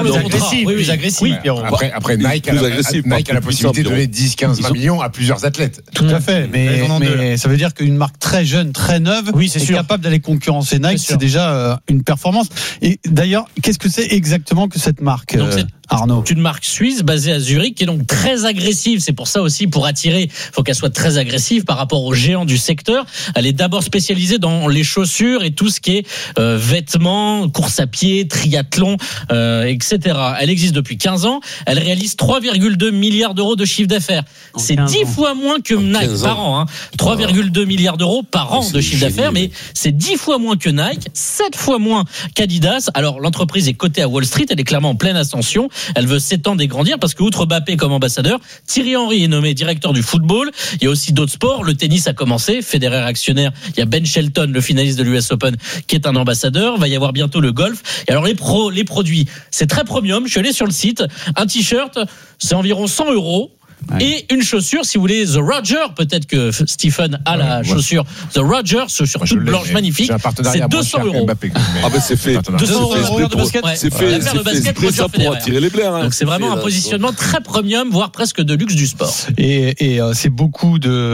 plus agressif. Après Nike a la possibilité de donner 10, 15, 20 millions à plusieurs athlètes. Tout à fait. Mais ça veut dire qu'une marque très jeune, très neuve, est capable d'aller concurrencer Nike, c'est déjà une performance. Et d'ailleurs, qu'est-ce que c'est exactement que cette marque, Arnaud? C'est une marque suisse basée à Zurich qui est donc très agressive. C'est pour ça aussi, pour attirer, il faut qu'elle soit très agressive par rapport aux géants du secteur. Elle est d'abord spécialisée dans les chaussures et tout ce qui est vêtements, course à pied, triathlon, etc. Elle existe depuis 15 ans. Elle réalise 3,2 milliards d'euros de chiffre d'affaires. C'est 10 fois moins que Nike par an. 3,2 milliards d'euros par an de chiffre d'affaires, mais c'est 10 fois moins que Nike, 7 fois moins qu'Adidas. Alors l'entreprise est cotée à Wall Street, elle est clairement en pleine ascension. Elle veut s'étendre et grandir parce que outre Mbappé comme ambassadeur, Thierry Henry est nommé directeur du football. Il y a aussi d'autres sports. Le tennis a commencé. Federer actionnaire. Il y a Ben Shelton, le finaliste de l'US Open, qui est un ambassadeur. Il va y avoir bientôt le golf. Et alors les produits, c'est très premium. Je suis allé sur le site. Un t-shirt, c'est environ 100 €. Et une chaussure, si vous voulez, The Roger, peut-être que Stephen a la chaussure The Roger, chaussure toute blanche magnifique. C'est 200 €. Ah ben c'est fait. 200 € de basket. C'est fait. La paire de basket Roger pour attirer les blairs. Donc c'est vraiment un positionnement très premium, voire presque de luxe du sport. Et c'est beaucoup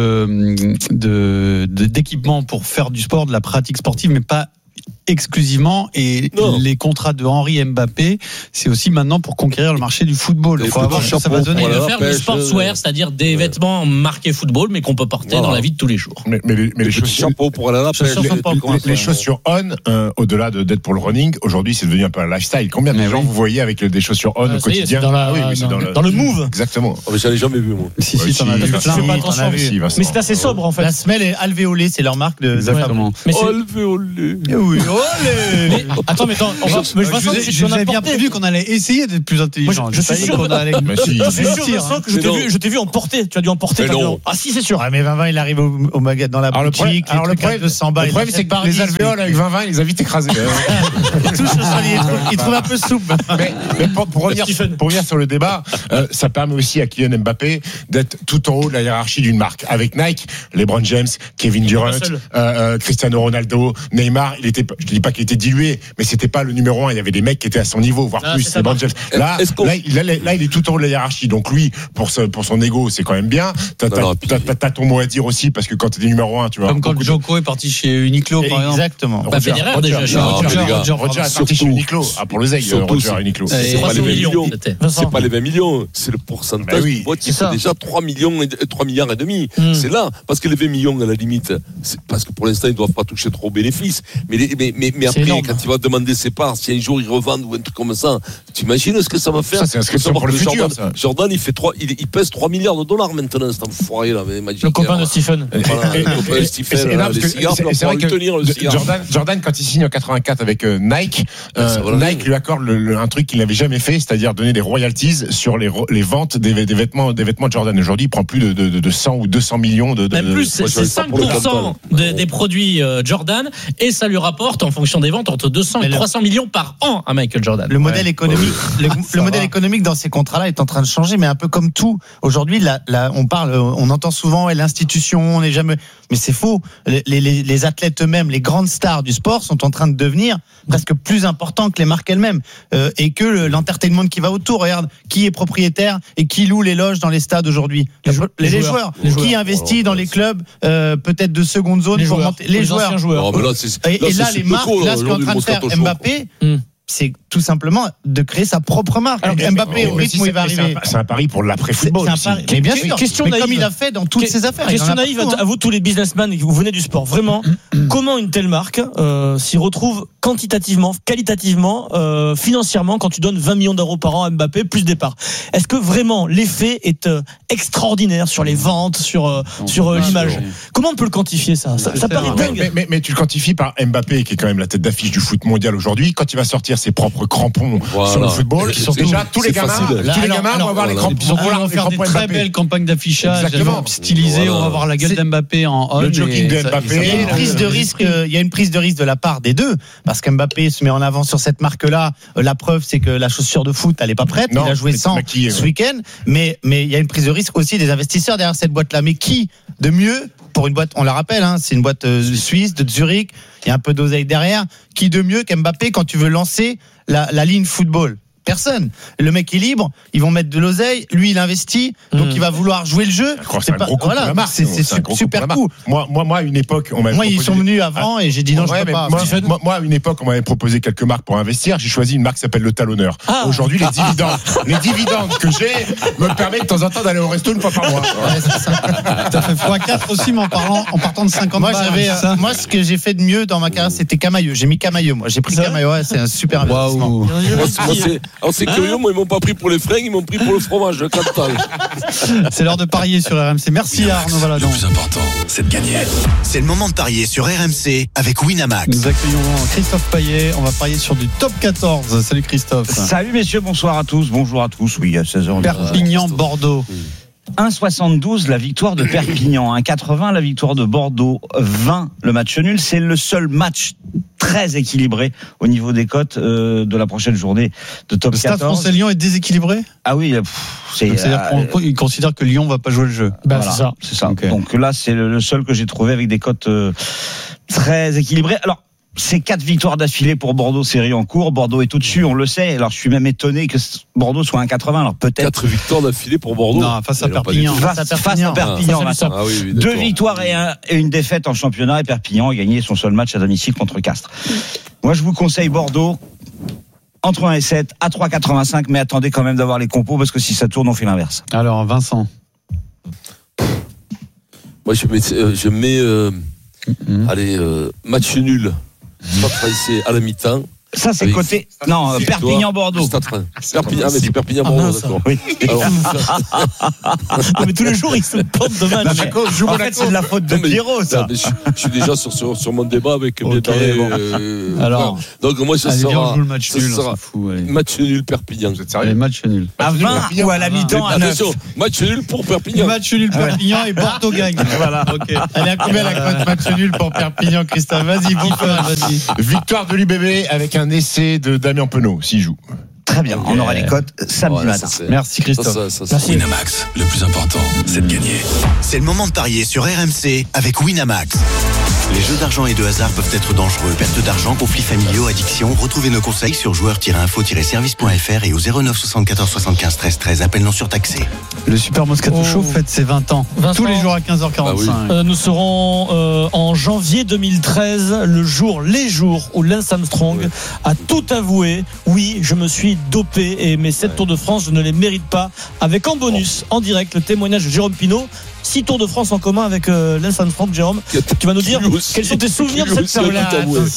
d'équipements pour faire du sport, de la pratique sportive, mais pas exclusivement. Et les contrats de Henry Mbappé, c'est aussi maintenant pour conquérir le marché du football. Il faut voir ce que ça va donner. Et de faire du sportswear, c'est-à-dire des vêtements marqués football, mais qu'on peut porter dans la vie de tous les jours. Mais les chaussures pour aller à la pêche. Les chaussures On, au-delà d'être pour le running, aujourd'hui c'est devenu un peu un lifestyle. Combien de gens vous voyez avec des chaussures On au quotidien? Dans le move. Exactement. Mais j'en ai jamais vu, moi. Si, t'en as vu. Mais c'est assez sobre, en fait. La semelle est alvéolée, c'est leur marque de Exactement. Alvéolée. Oui, mais attends, je vous avais bien prévu qu'on allait essayer d'être plus intelligent. Je suis sûr que je t'ai vu en porter. Tu as dû en porter. Ah si, c'est sûr. Mais Vinvin, il arrive au magasin dans la boutique. Alors le problème, c'est que les alvéoles avec Vinvin, il les a vite écrasés. Il trouve un peu souple. Mais pour revenir sur le débat, ça permet aussi à Kylian Mbappé d'être tout en haut de la hiérarchie d'une marque. Avec Nike, LeBron James, Kevin Durant, Cristiano Ronaldo, Neymar, je dis pas qu'il était dilué, mais c'était pas le numéro 1. Il y avait des mecs qui étaient à son niveau, voire plus. LeBron James. Là, il est tout en haut de la hiérarchie. Donc lui, pour son ego, c'est quand même bien. T'as ton mot à dire aussi, parce que quand t'es numéro 1, tu vois. Comme quand Joko est parti chez Uniqlo, par exemple. Exactement. Roger est parti chez Uniqlo. Pour le Zeg, Roger à Uniqlo. C'est pas les 20 millions. C'est pas les 20 millions. C'est le pourcentage du boîte qui fait déjà 3 milliards et demi. C'est là. Parce que les 20 millions, à la limite, c'est parce que pour l'instant, ils doivent pas toucher trop aux bénéfices. Mais après, quand il va demander ses parts, si un jour ils revendent ou un truc comme ça, tu imagines ce que ça va faire? Ça, c'est inscription pour le futur. Jordan, il pèse 3 milliards de dollars maintenant, cet enfoiré là. Le copain de Stephen. Les cigares, c'est vrai que Jordan, quand il signe en 84 avec Nike, Nike lui accorde un truc qu'il n'avait jamais fait, c'est-à-dire donner des royalties sur les ventes des vêtements de Jordan. Aujourd'hui, il prend plus de 100 ou 200 millions même plus, c'est 5% des produits Jordan, et ça lui rapporte en fonction des ventes entre 200 et 300 millions par an à Michael Jordan. Le modèle économique, le modèle économique dans ces contrats-là est en train de changer, mais un peu comme tout. Aujourd'hui, on entend souvent l'institution, on n'est jamais. Mais c'est faux. Les athlètes eux-mêmes, les grandes stars du sport sont en train de devenir presque plus importants que les marques elles-mêmes, et que l'entertainment qui va autour. Regarde, qui est propriétaire et qui loue les loges dans les stades aujourd'hui? Les joueurs. Qui investit dans les clubs peut-être de seconde zone pour monter les joueurs. Et là, les marques, là, ce qu'est en train de faire Mbappé, c'est tout simplement de créer sa propre marque. Alors, Mbappé, au rythme où il va arriver. C'est un pari pour l'après-football. Mais bien sûr, mais comme il a fait dans toutes ses affaires. Question naïve à vous, tous les businessmen, vous venez du sport. Vraiment, comment une telle marque s'y retrouve quantitativement, qualitativement, financièrement, quand tu donnes 20 millions d'euros par an à Mbappé, plus départ? Est-ce que vraiment l'effet est extraordinaire sur les ventes, sur l'image? Comment on peut le quantifier, ça paraît dingue. Mais tu le quantifies par Mbappé, qui est quand même la tête d'affiche du foot mondial aujourd'hui. Quand il va sortir ses propres crampons sur le football, qui sont déjà tous les gamins vont avoir les crampons. On va faire des très belles campagnes d'affichage stylisées. On va voir la gueule d'Mbappé en on. Le jogging de Mbappé. Il y a une prise de risque de la part des deux, parce qu'Mbappé se met en avant sur cette marque-là. La preuve, c'est que la chaussure de foot, elle est pas prête. Il a joué sans ce week-end, mais il y a une prise de risque aussi des investisseurs derrière cette boîte-là. Mais qui de mieux pour une boîte, on la rappelle, c'est une boîte suisse de Zurich, il y a un peu d'oseille derrière, qui de mieux qu'Mbappé quand tu veux lancer la ligne football? Personne. Le mec est libre, ils vont mettre de l'oseille, lui il investit, donc il va vouloir jouer le jeu. C'est pas gros coup pour la marque, c'est super coup. Moi à une époque, ils sont venus avant et j'ai dit non, je peux pas. Moi à une époque, on m'avait proposé quelques marques pour investir, j'ai choisi une marque qui s'appelle le Talonneur. Aujourd'hui, les dividendes que j'ai me permettent de temps en temps d'aller au resto une fois par mois. T'as fait x4 aussi, mais en partant de 50 balles. Moi, ce que j'ai fait de mieux dans ma carrière, c'était Camailleux. J'ai mis Camailleux, moi. J'ai pris Camailleux, c'est un super investissement. Alors c'est curieux, moi ils m'ont pas pris pour les fringues, ils m'ont pris pour le fromage, le Cantal. C'est l'heure de parier sur RMC. Merci Arnaud Valadon. Le plus important, c'est de gagner. C'est le moment de parier sur RMC avec Winamax. Nous accueillons Christophe Payet. On va parier sur du top 14. Salut Christophe. Salut messieurs, bonsoir à tous. Bonjour à tous. Oui, à 16h. Perpignan-Bordeaux. 1,72 la victoire de Perpignan, 1,80 la victoire de Bordeaux, 20 le match nul. C'est le seul match très équilibré au niveau des cotes de la prochaine journée de top 14. Le Stade Français Lyon est déséquilibré ? Ah oui, c'est-à-dire qu'il considère que Lyon va pas jouer le jeu. Voilà, c'est ça. Okay. Donc là, c'est le seul que j'ai trouvé avec des cotes très équilibrées. Alors, c'est 4 victoires d'affilée pour Bordeaux, série en cours. Bordeaux est au-dessus, on le sait. Alors, je suis même étonné que Bordeaux soit 1,80. Alors, peut-être. 4 victoires d'affilée pour Bordeaux. Non, face à Perpignan. Face à Perpignan. Ah, oui, 2 victoires et une défaite en championnat. Et Perpignan a gagné son seul match à domicile contre Castres. Moi, je vous conseille Bordeaux entre 1 et 7 à 3,85. Mais attendez quand même d'avoir les compos parce que si ça tourne, on fait l'inverse. Alors, Vincent. Moi, je mets match nul. Stade Français à la mi-temps. Ça, c'est côté. Non, Perpignan-Bordeaux. Perpignan, mais c'est Perpignan-Bordeaux, d'accord. Oui. Alors, mais tous les jours, ils se portent de mal. En fait, c'est de la faute de Pierrot, ça. Je suis déjà sur mon débat avec Alors, donc, moi, ce sera. On joue le match nul, on s'en fout. Match nul, Perpignan. Vous êtes sérieux ? Match nul. À 20 ou à la mi-temps à 9. Match nul pour Perpignan. Match nul, Perpignan et Bordeaux gagne. Voilà. Ok. Elle est à combien la cote match nul pour Perpignan, Christophe ? Vas-y. Victoire de l'UBB avec un essai de Damien Penaud, s'il joue. Très bien, on aura les cotes samedi matin. Merci Christophe. Merci. Winamax, le plus important, c'est de gagner. C'est le moment de parier sur RMC avec Winamax. Les jeux d'argent et de hasard peuvent être dangereux. Perte d'argent, conflits familiaux, addiction. Retrouvez nos conseils sur joueurs-info-service.fr et au 09 74 75 13 13. Appel non surtaxé. Le Super Moscato Show fête ses 20 ans. Tous les jours à 15h45. Bah oui. Nous serons en janvier 2013, les jours où Lance Armstrong a tout avoué. Oui, je me suis dopé et mes 7 Tours de France, je ne les mérite pas. Avec en bonus, en direct, le témoignage de Jérôme Pinault. 6 Tours de France en commun avec Lance Armstrong, Jérôme. Tu vas nous dire quels sont tes souvenirs de cette période.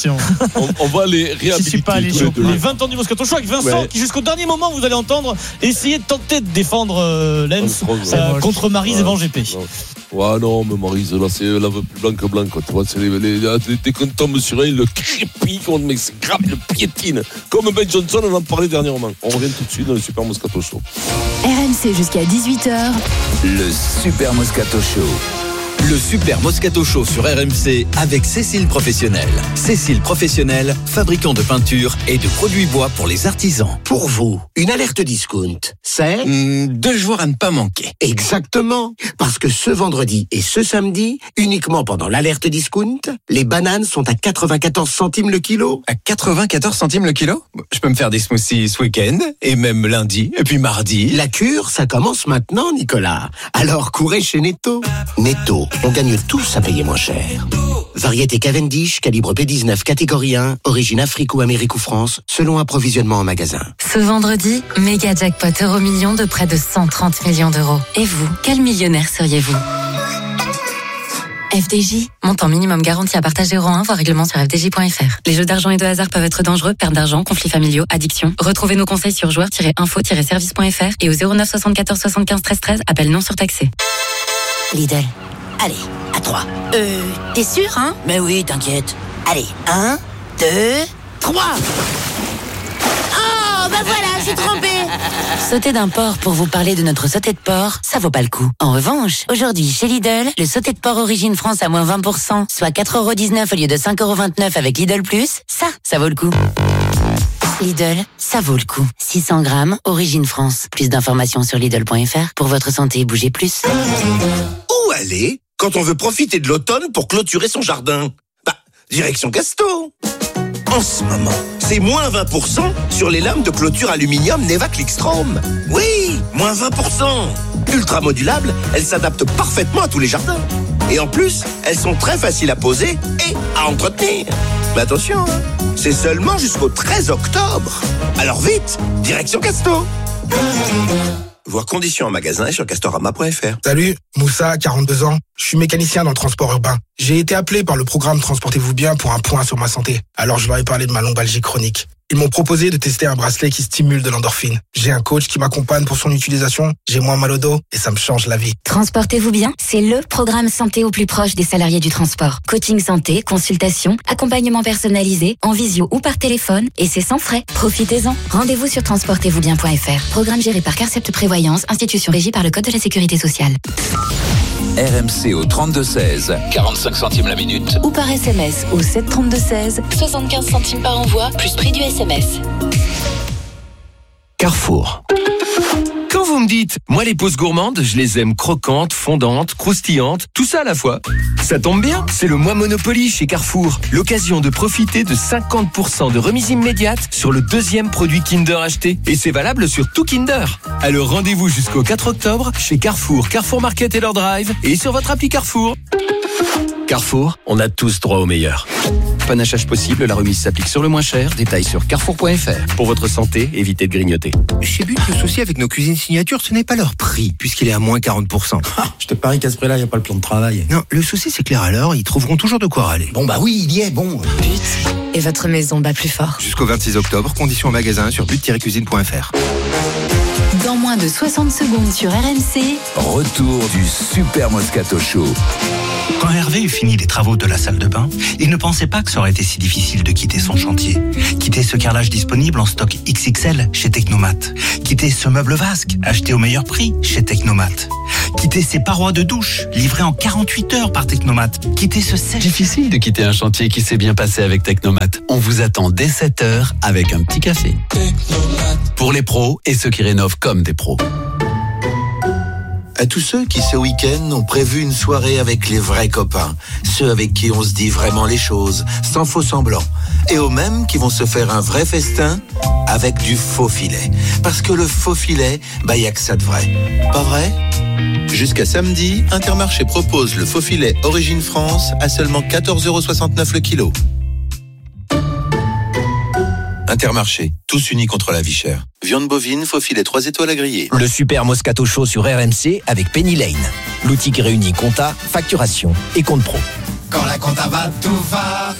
On va les réhabiliter. Les 20 ans du Moscato Show avec Vincent, qui jusqu'au dernier moment, vous allez entendre, essayer de tenter de défendre Lance contre Maryse et Van GP. Ouais, non, mais Maryse, là, c'est la veut plus blanc que blanc, quoi. Tu vois, c'est dès qu'on tombe sur elle, le crépit, mais c'est grave, le piétine. Comme Ben Johnson, on en parlait dernièrement. On revient tout de suite dans le Super Moscato Show. RMC jusqu'à 18h. Le Super Moscato Show. Le Super Moscato Show sur RMC avec Cécile Professionnel. Cécile Professionnel, fabricant de peinture et de produits bois pour les artisans. Pour vous, une alerte discount, c'est 2 jours à ne pas manquer. Exactement. Parce que ce vendredi et ce samedi, uniquement pendant l'alerte discount, les bananes sont à 94 centimes le kilo. À 94 centimes le kilo ? Je peux me faire des smoothies ce week-end, et même lundi, et puis mardi. La cure, ça commence maintenant, Nicolas. Alors courez chez Netto. Netto, on gagne tous à payer moins cher. Variété Cavendish, calibre P19, catégorie 1, origine Afrique ou Amérique ou France, selon approvisionnement en magasin. Ce vendredi, méga jackpot euro-million de près de 130 millions d'euros. Et vous, quel millionnaire seriez-vous ? FDJ, montant minimum garanti à partager euro 1, voir règlement sur fdj.fr. Les jeux d'argent et de hasard peuvent être dangereux, perte d'argent, conflits familiaux, addiction. Retrouvez nos conseils sur joueurs-info-service.fr et au 09 74 75 13 13, appel non surtaxé. Lidl. Allez, à 3. T'es sûr, hein ? Mais oui, t'inquiète. Allez, 1, 2, 3. Oh, bah voilà, j'ai trompé. Sauter d'un porc pour vous parler de notre sauté de porc, ça vaut pas le coup. En revanche, aujourd'hui, chez Lidl, le sauté de porc Origine France à moins 20%, soit 4,19€ au lieu de 5,29€ avec Lidl Plus, ça vaut le coup. Lidl, ça vaut le coup. 600 grammes, Origine France. Plus d'informations sur Lidl.fr. Pour votre santé, bougez plus. Où aller quand on veut profiter de l'automne pour clôturer son jardin ? Direction Casto. En ce moment, c'est moins 20% sur les lames de clôture aluminium Neva Clickstrom. Oui, moins 20%. Ultra modulables, elles s'adaptent parfaitement à tous les jardins. Et en plus, elles sont très faciles à poser et à entretenir. Mais attention, c'est seulement jusqu'au 13 octobre. Alors vite, direction Casto. Voir conditions en magasin et sur castorama.fr. Salut, Moussa, 42 ans. Je suis mécanicien dans le transport urbain. J'ai été appelé par le programme Transportez-vous bien pour un point sur ma santé. Alors je leur ai parlé de ma lombalgie chronique. Ils m'ont proposé de tester un bracelet qui stimule de l'endorphine. J'ai un coach qui m'accompagne pour son utilisation. J'ai moins mal au dos et ça me change la vie. Transportez-vous bien, c'est le programme santé au plus proche des salariés du transport. Coaching santé, consultation, accompagnement personnalisé, en visio ou par téléphone, et c'est sans frais. Profitez-en. Rendez-vous sur transportez-vous-bien.fr. Programme géré par Carcept Prévoyance, institution régie par le Code de la Sécurité sociale. RMC au 32-16, 45 centimes la minute. Ou par SMS au 732-16, 75 centimes par envoi, plus prix du SMS. Carrefour. Quand vous me dites, moi les pauses gourmandes, je les aime croquantes, fondantes, croustillantes, tout ça à la fois. Ça tombe bien, c'est le mois Monopoly chez Carrefour. L'occasion de profiter de 50% de remise immédiate sur le deuxième produit Kinder acheté. Et c'est valable sur tout Kinder. Alors rendez-vous jusqu'au 4 octobre chez Carrefour, Carrefour Market et leur drive et sur votre appli Carrefour. Carrefour, on a tous droit au meilleur. Panachage possible, la remise s'applique sur le moins cher. Détails sur carrefour.fr. Pour votre santé, évitez de grignoter. Chez But, le souci avec nos cuisines signature, ce n'est pas leur prix, puisqu'il est à moins 40%. Je te parie qu'à ce prix-là, il n'y a pas le plan de travail. Non, le souci, c'est que les râleurs, ils trouveront toujours de quoi râler. Bon, bah oui, il y est, bon. But, et votre maison bat plus fort. Jusqu'au 26 octobre, conditions en magasin sur but-cuisine.fr. Dans moins de 60 secondes sur RMC, Retour du Super Moscato Show. Quand Hervé eut fini les travaux de la salle de bain, il ne pensait pas que ça aurait été si difficile de quitter son chantier. Quitter ce carrelage disponible en stock XXL chez Technomat. Quitter ce meuble vasque acheté au meilleur prix chez Technomat. Quitter ces parois de douche livrées en 48 heures par Technomat. Quitter ce sèche. Difficile de quitter un chantier qui s'est bien passé avec Technomat. On vous attend dès 7h avec un petit café. Technomat. Pour les pros et ceux qui rénovent comme des pros. À tous ceux qui, ce week-end, ont prévu une soirée avec les vrais copains, ceux avec qui on se dit vraiment les choses, sans faux semblant, et aux mêmes qui vont se faire un vrai festin avec du faux filet. Parce que le faux filet, y a que ça de vrai. Pas vrai ? Jusqu'à samedi, Intermarché propose le faux filet Origine France à seulement 14,69€ le kilo. Intermarché, tous unis contre la vie chère. Viande bovine, faux filet 3 étoiles à griller. Le Super Moscato Show sur RMC avec Penny Lane. L'outil qui réunit compta, facturation et compte pro. Quand la compta va, tout va.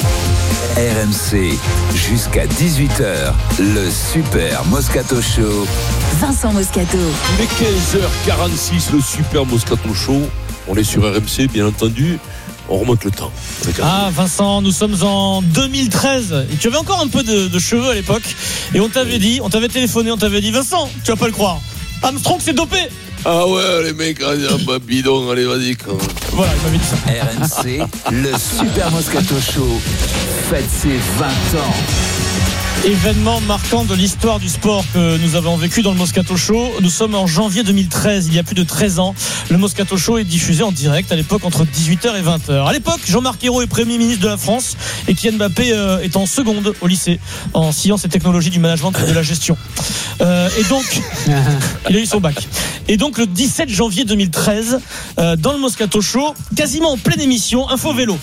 RMC, jusqu'à 18h, le Super Moscato Show. Vincent Moscato. Il est 15h46, le Super Moscato Show. On est sur RMC, bien entendu. On remonte le temps. Ah Vincent, nous sommes en 2013 et tu avais encore un peu de cheveux à l'époque et on t'avait téléphoné, on t'avait dit Vincent, tu vas pas le croire, Armstrong s'est dopé. Ah ouais les mecs, bidon, allez vas-y quand même. Voilà, il m'avait dit ça. RMC, le Super Moscato Show fête ses 20 ans. Événement marquant de l'histoire du sport que nous avons vécu dans le Moscato Show. Nous sommes en janvier 2013, il y a plus de 13 ans. Le Moscato Show est diffusé en direct à l'époque entre 18h et 20h. À l'époque, Jean-Marc Ayrault est Premier ministre de la France et Kylian Mbappé est en seconde au lycée en sciences et technologies du management et de la gestion. Et donc, il a eu son bac. Et donc le 17 janvier 2013, dans le Moscato Show, quasiment en pleine émission, info vélo.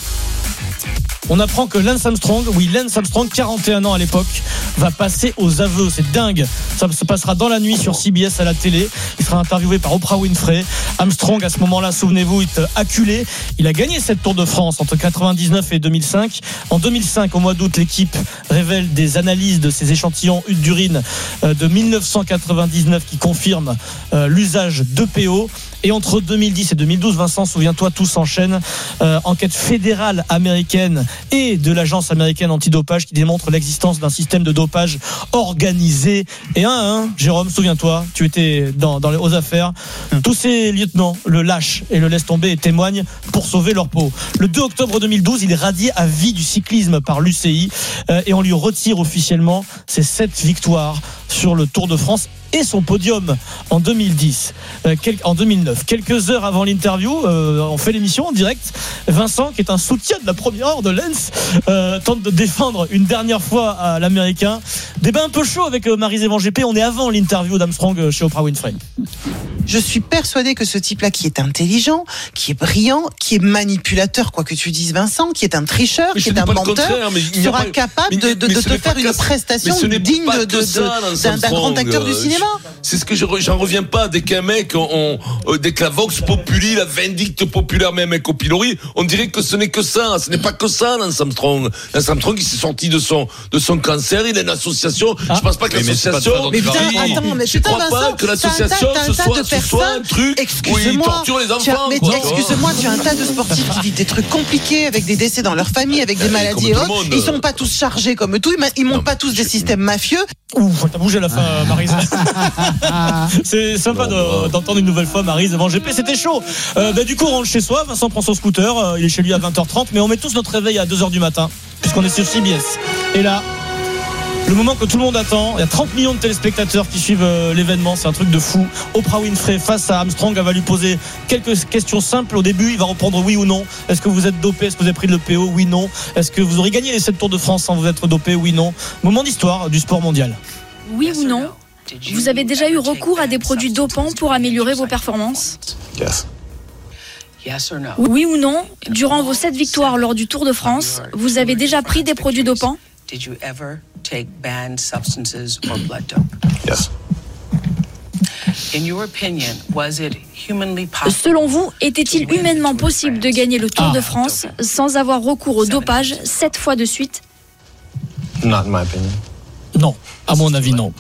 On apprend que Lance Armstrong, 41 ans à l'époque, va passer aux aveux. C'est dingue. Ça se passera dans la nuit sur CBS à la télé. Il sera interviewé par Oprah Winfrey. Armstrong, à ce moment-là, souvenez-vous, est acculé. Il a gagné cette Tour de France entre 99 et 2005. En 2005, au mois d'août, l'équipe révèle des analyses de ces échantillons d'urine de 1999 qui confirment l'usage d'EPO. Et entre 2010 et 2012, Vincent, souviens-toi, tout s'enchaîne. Enquête fédérale américaine et de l'agence américaine antidopage qui démontre l'existence d'un système de dopage organisé. Et Jérôme, souviens-toi, tu étais aux affaires. Tous ces lieutenants le lâchent et le laissent tomber et témoignent pour sauver leur peau. Le 2 octobre 2012, il est radié à vie du cyclisme par l'UCI et on lui retire officiellement ses 7 victoires sur le Tour de France et son podium en 2010, en 2009. Quelques heures avant l'interview, on fait l'émission en direct. Vincent, qui est un soutien de la première heure de Lens, tente de défendre une dernière fois à l'Américain. Débat un peu chaud avec Marie-Zévan GP. On est avant l'interview d'Armstrong chez Oprah Winfrey. Je suis persuadé que ce type-là, qui est intelligent, qui est brillant, qui est manipulateur, quoi que tu dises, Vincent, qui est un tricheur, qui est un menteur, sera capable de te faire une prestation digne d'un grand acteur du cinéma. C'est ce que j'en reviens pas. Dès qu'un mec, dès que la Vox Populi, la vindicte populaire, même avec au pilori, on dirait que ce n'est que ça. Ce n'est pas que ça, Lance Armstrong. Lance Armstrong, il s'est sorti de son cancer. Il a une association. Je pense pas que l'association. Mais putain, attends, mais je crois pas que l'association ce soit faire ça. Excuse-moi. Torture les enfants. Excuse-moi, tu as un tas de sportifs qui vivent des trucs compliqués avec des décès dans leur famille, avec des maladies et autres. Ils sont pas tous chargés comme tout. Ils montent pas tous des systèmes mafieux. Ouh, t'as bougé à la fin, Maryse. C'est sympa d'entendre une nouvelle fois Maryse avant GP. C'était chaud. Du coup, on rentre chez soi. Vincent prend son scooter. Il est chez lui à 20h30. Mais on met tous notre réveil à 2h du matin, puisqu'on est sur CBS. Et là, le moment que tout le monde attend, il y a 30 millions de téléspectateurs qui suivent l'événement, c'est un truc de fou. Oprah Winfrey face à Armstrong, elle va lui poser quelques questions simples au début, il va répondre oui ou non. Est-ce que vous êtes dopé? Est-ce que vous avez pris de l'EPO? Oui, non. Est-ce que vous aurez gagné les 7 Tours de France sans vous être dopé? Oui, non. Moment d'histoire du sport mondial. Oui ou non? Vous avez déjà eu recours à des produits dopants pour améliorer vos performances? Oui ou non? Durant vos 7 victoires lors du Tour de France, vous avez déjà pris des produits dopants? Did you ever take banned substances or blood dope? Yes. In your opinion, was it humanly possible? Selon vous, était-il humainement possible de gagner le Tour de France sans avoir recours au dopage 7 fois de suite? Not in my opinion. Non, à mon avis, non.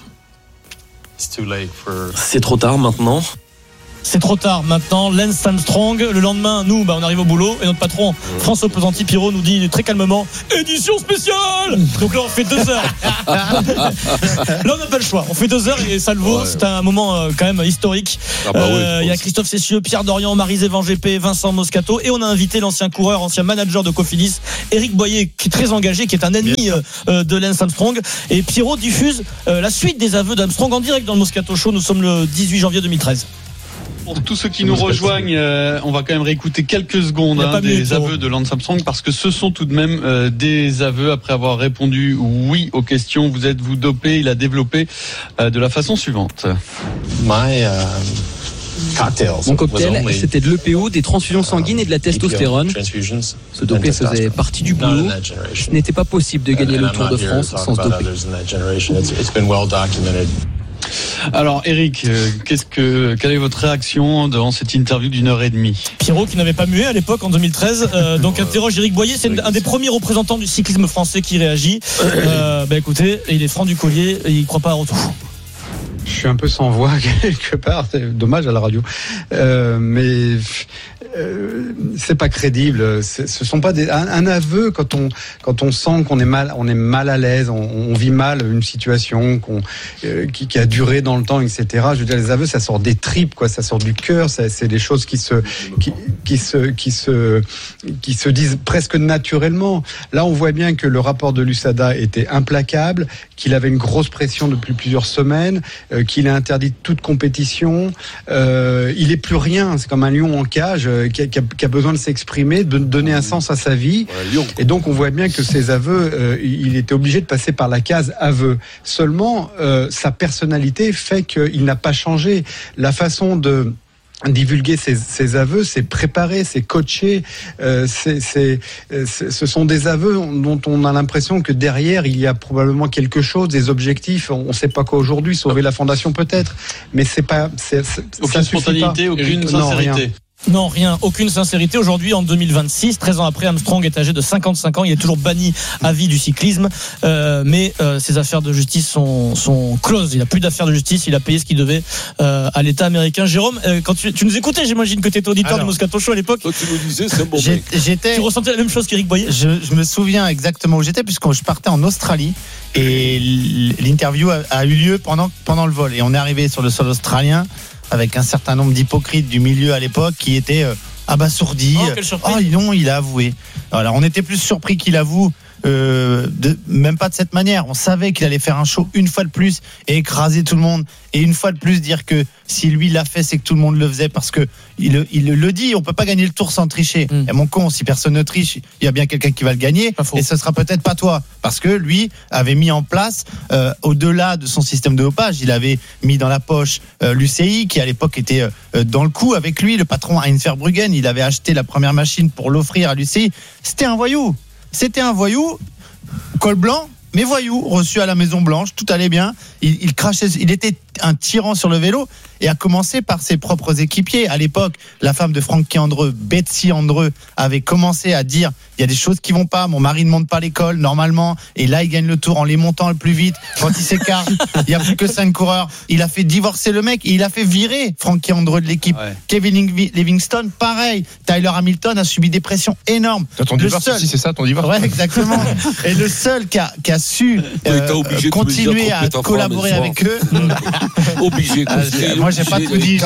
C'est trop tard maintenant. C'est trop tard maintenant. Lance Armstrong, le lendemain, nous, on arrive au boulot et notre patron, François Pesanti-Pirot, nous dit très calmement édition spéciale. Donc là, on fait 2 heures. Là, on n'a pas le choix. On fait 2 heures et ça le vaut. C'est un moment quand même historique. Il y a Christophe Cessieux, Pierre Dorian, Maryse Van GP, Vincent Moscato et on a invité l'ancien coureur, ancien manager de Cofidis, Éric Boyer, qui est très engagé, qui est un ennemi de Lance Armstrong. Et Pirot diffuse la suite des aveux d'Armstrong en direct dans le Moscato Show. Nous sommes le 18 janvier 2013. Pour tous ceux qui nous rejoignent, on va quand même réécouter quelques secondes des aveux de Lance Armstrong parce que ce sont tout de même des aveux après avoir répondu oui aux questions. Vous êtes-vous dopé? Il a développé de la façon suivante. Mon cocktail, c'était de l'EPO, des transfusions sanguines et de la testostérone. Se doper faisait partie du boulot. Ce n'était pas possible de gagner le Tour de France sans se doper. Alors Eric, quelle est votre réaction devant cette interview d'1h30? Pirot qui n'avait pas mué à l'époque en 2013 donc interroge Éric Boyer, c'est un des premiers représentants du cyclisme français qui réagit. Écoutez, il est franc du collier et il ne croit pas à retour. Je suis un peu sans voix quelque part, c'est dommage à la radio, mais c'est pas crédible. Ce sont pas un aveu quand on sent qu'on est mal à l'aise, on vit mal une situation qui a duré dans le temps, etc. Je veux dire, les aveux, ça sort des tripes, quoi, ça sort du cœur, c'est des choses qui se disent presque naturellement. Là, on voit bien que le rapport de l'USADA était implacable, qu'il avait une grosse pression depuis plusieurs semaines, qu'il a interdit toute compétition. Il est plus rien. C'est comme un lion en cage qui a besoin de s'exprimer, de donner un sens à sa vie. Et donc, on voit bien que ses aveux, il était obligé de passer par la case aveu. Seulement, sa personnalité fait qu'il n'a pas changé. La façon de divulguer ses aveux, c'est préparé, c'est coaché, ce sont des aveux dont on a l'impression que derrière il y a probablement quelque chose, des objectifs. On ne sait pas quoi aujourd'hui, sauver la fondation peut-être, mais c'est pas, aucune spontanéité, aucune sincérité. Non, rien. Non, rien, aucune sincérité. Aujourd'hui, en 2026, 13 ans après, Armstrong est âgé de 55 ans. Il est toujours banni à vie du cyclisme. Mais ses affaires de justice sont closes. Il n'a plus d'affaires de justice. Il a payé ce qu'il devait à l'État américain. Jérôme, quand tu nous écoutais, j'imagine que tu étais auditeur du Moscato Show à l'époque. Toi, tu nous disais, c'est un bon mec. Tu ressentais la même chose qu'Éric Boyer? Je me souviens exactement où j'étais, puisque je partais en Australie. Et l'interview a eu lieu pendant le vol. Et on est arrivé sur le sol australien avec un certain nombre d'hypocrites du milieu à l'époque qui étaient abasourdis. Non, il a avoué. Alors, on était plus surpris qu'il avoue, même pas de cette manière. On savait qu'il allait faire un show une fois de plus et écraser tout le monde. Et une fois de plus dire que si lui l'a fait, c'est que tout le monde le faisait, parce que il le dit, on peut pas gagner le Tour sans tricher. Et mon con, si personne ne triche, il y a bien quelqu'un qui va le gagner, et ce sera peut-être pas toi, parce que lui avait mis en place, au-delà de son système de dopage, il avait mis dans la poche l'UCI, qui à l'époque était dans le coup avec lui, le patron Heinz Verbruggen. Il avait acheté la première machine pour l'offrir à l'UCI. C'était un voyou, col blanc, mais voyou, reçu à la Maison Blanche, tout allait bien. Il crachait, il était un tyran sur le vélo et a commencé par ses propres équipiers. À l'époque, la femme de Francky Andreu, Betsy Andreu, avait commencé à dire il y a des choses qui vont pas, mon mari ne monte pas l'école normalement, et là il gagne le Tour en les montant le plus vite. Quand il s'écarte, il n'y a plus que 5 coureurs. Il a fait divorcer le mec et il a fait virer Francky Andreu de l'équipe. Ouais. Kevin Livingstone, pareil. Tyler Hamilton a subi des pressions énormes. Ton divorce aussi, c'est ça ton divorce? Ouais, exactement. Et le seul qui a su continuer à collaborer avec eux. Obligé. Moi j'ai pas tout dit.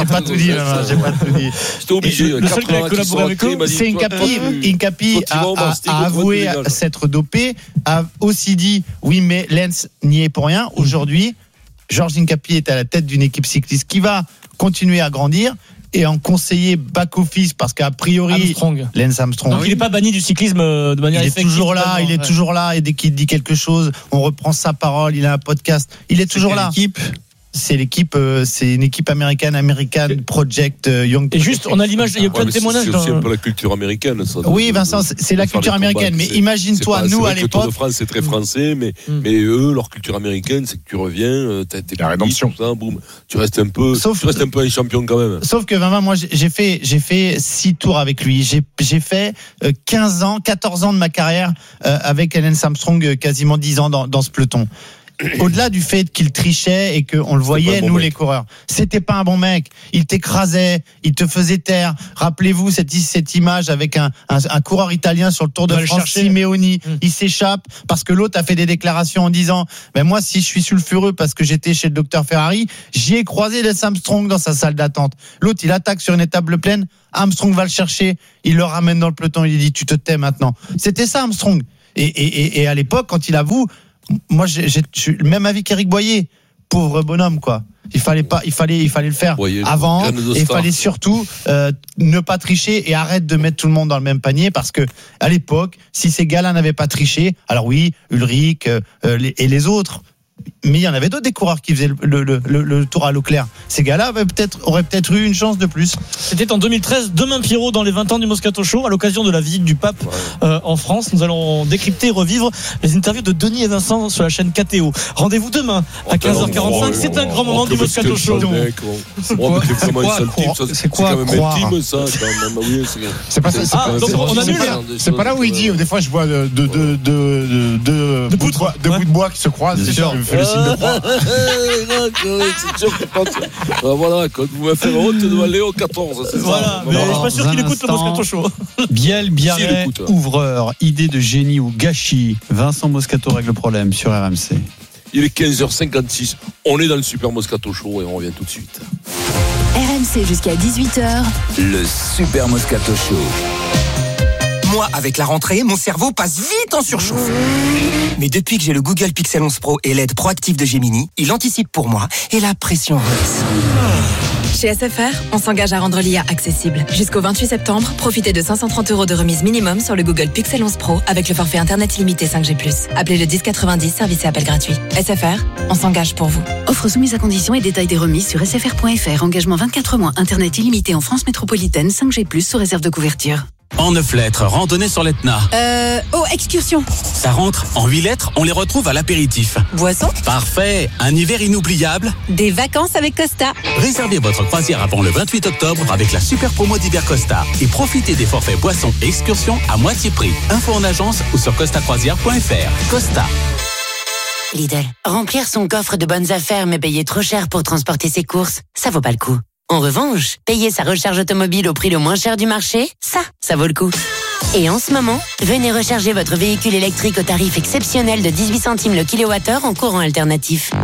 J'étais obligé. Le seul qui a collaboré avec eux, c'est Incapi a avoué s'être dopé, a aussi dit oui mais Lens n'y est pour rien. Aujourd'hui, Georges Incapi est à la tête d'une équipe cycliste qui va continuer à grandir et en conseiller back-office parce qu'a priori Lance Armstrong. Donc il n'est pas banni du cyclisme de manière effective. Il est toujours là et dès qu'il dit quelque chose, on reprend sa parole, il a un podcast, il est toujours là. C'est une équipe américaine, American Project Young. Et juste, on a l'image, il y a plein de témoignages. C'est aussi un peu la culture américaine, ça. Oui, Vincent, c'est la culture américaine. Mais imagine-toi, nous à l'époque. Le Tour de France, c'est très français, mais eux, leur culture américaine, c'est que tu reviens, t'es la rédemption. Ça, boum, tu restes un peu un champion quand même. Sauf que Vincent, moi, j'ai fait 6 tours avec lui. J'ai fait 14 ans de ma carrière avec Lance Armstrong, quasiment 10 ans dans ce peloton. Au-delà du fait qu'il trichait et qu'on le voyait, nous les coureurs, c'était pas un bon mec. Il t'écrasait, il te faisait taire. Rappelez-vous cette image avec un coureur italien sur le Tour de France, Simeoni. Il s'échappe parce que l'autre a fait des déclarations en disant moi si je suis sulfureux parce que j'étais chez le docteur Ferrari, j'y ai croisé Lance Armstrong dans sa salle d'attente. L'autre il attaque sur une étape pleine, Armstrong va le chercher, il le ramène dans le peloton, il lui dit tu te tais maintenant. C'était ça Armstrong. Et à l'époque quand il avoue, moi j'ai le même avis qu'Éric Boyer, pauvre bonhomme quoi. Il fallait le faire avant et il fallait surtout ne pas tricher et arrête de mettre tout le monde dans le même panier parce que à l'époque si ces gars-là n'avaient pas triché, alors oui Ulrich et les autres, mais il y en avait d'autres des coureurs qui faisaient le Tour à l'eau claire. Ces gars-là auraient peut-être eu une chance de plus. C'était en 2013, demain Pierrot dans les 20 ans du Moscato Show, à l'occasion de la visite du pape en France. Nous allons décrypter et revivre les interviews de Denis et Vincent sur la chaîne KTO. Rendez-vous demain à 15h45. C'est un grand moment du Moscato Show. C'est quand même intime ça. C'est pas ça. C'est pas là où il dit des fois je vois deux bouts de bois qui se croisent. C'est sûr que voilà, quand vous m'avez fait honte de Léo 14, c'est voilà, mais je suis pas sûr qu'il écoute le Moscato Show. Biel, Biarret, ouvreur, idée de génie ou gâchis. Vincent Moscato règle le problème sur RMC. Il est 15h56, on est dans le Super Moscato Show et on revient tout de suite. RMC jusqu'à 18h. Le Super Moscato Show. Moi, avec la rentrée, mon cerveau passe vite en surchauffe. Mais depuis que j'ai le Google Pixel 11 Pro et l'aide proactive de Gemini, il anticipe pour moi et la pression redescend. Chez SFR, on s'engage à rendre l'IA accessible. Jusqu'au 28 septembre, profitez de 530 € de remise minimum sur le Google Pixel 11 Pro avec le forfait Internet illimité 5G+. Appelez le 1090, service et appel gratuit. SFR, on s'engage pour vous. Offre soumise à conditions et détails des remises sur sfr.fr. Engagement 24 mois, Internet illimité en France métropolitaine, 5G+, sous réserve de couverture. En 9 lettres, randonnée sur l'Etna. Excursion. Ça rentre. En 8 lettres, on les retrouve à l'apéritif. Boisson. Parfait. Un hiver inoubliable. Des vacances avec Costa. Réservez votre croisière avant le 28 octobre avec la super promo d'hiver Costa. Et profitez des forfaits boissons et excursions à moitié prix. Info en agence ou sur costacroisière.fr. Costa. Lidl. Remplir son coffre de bonnes affaires mais payer trop cher pour transporter ses courses, ça vaut pas le coup. En revanche, payer sa recharge automobile au prix le moins cher du marché, ça vaut le coup. Et en ce moment, venez recharger votre véhicule électrique au tarif exceptionnel de 18 centimes le kilowattheure en courant alternatif.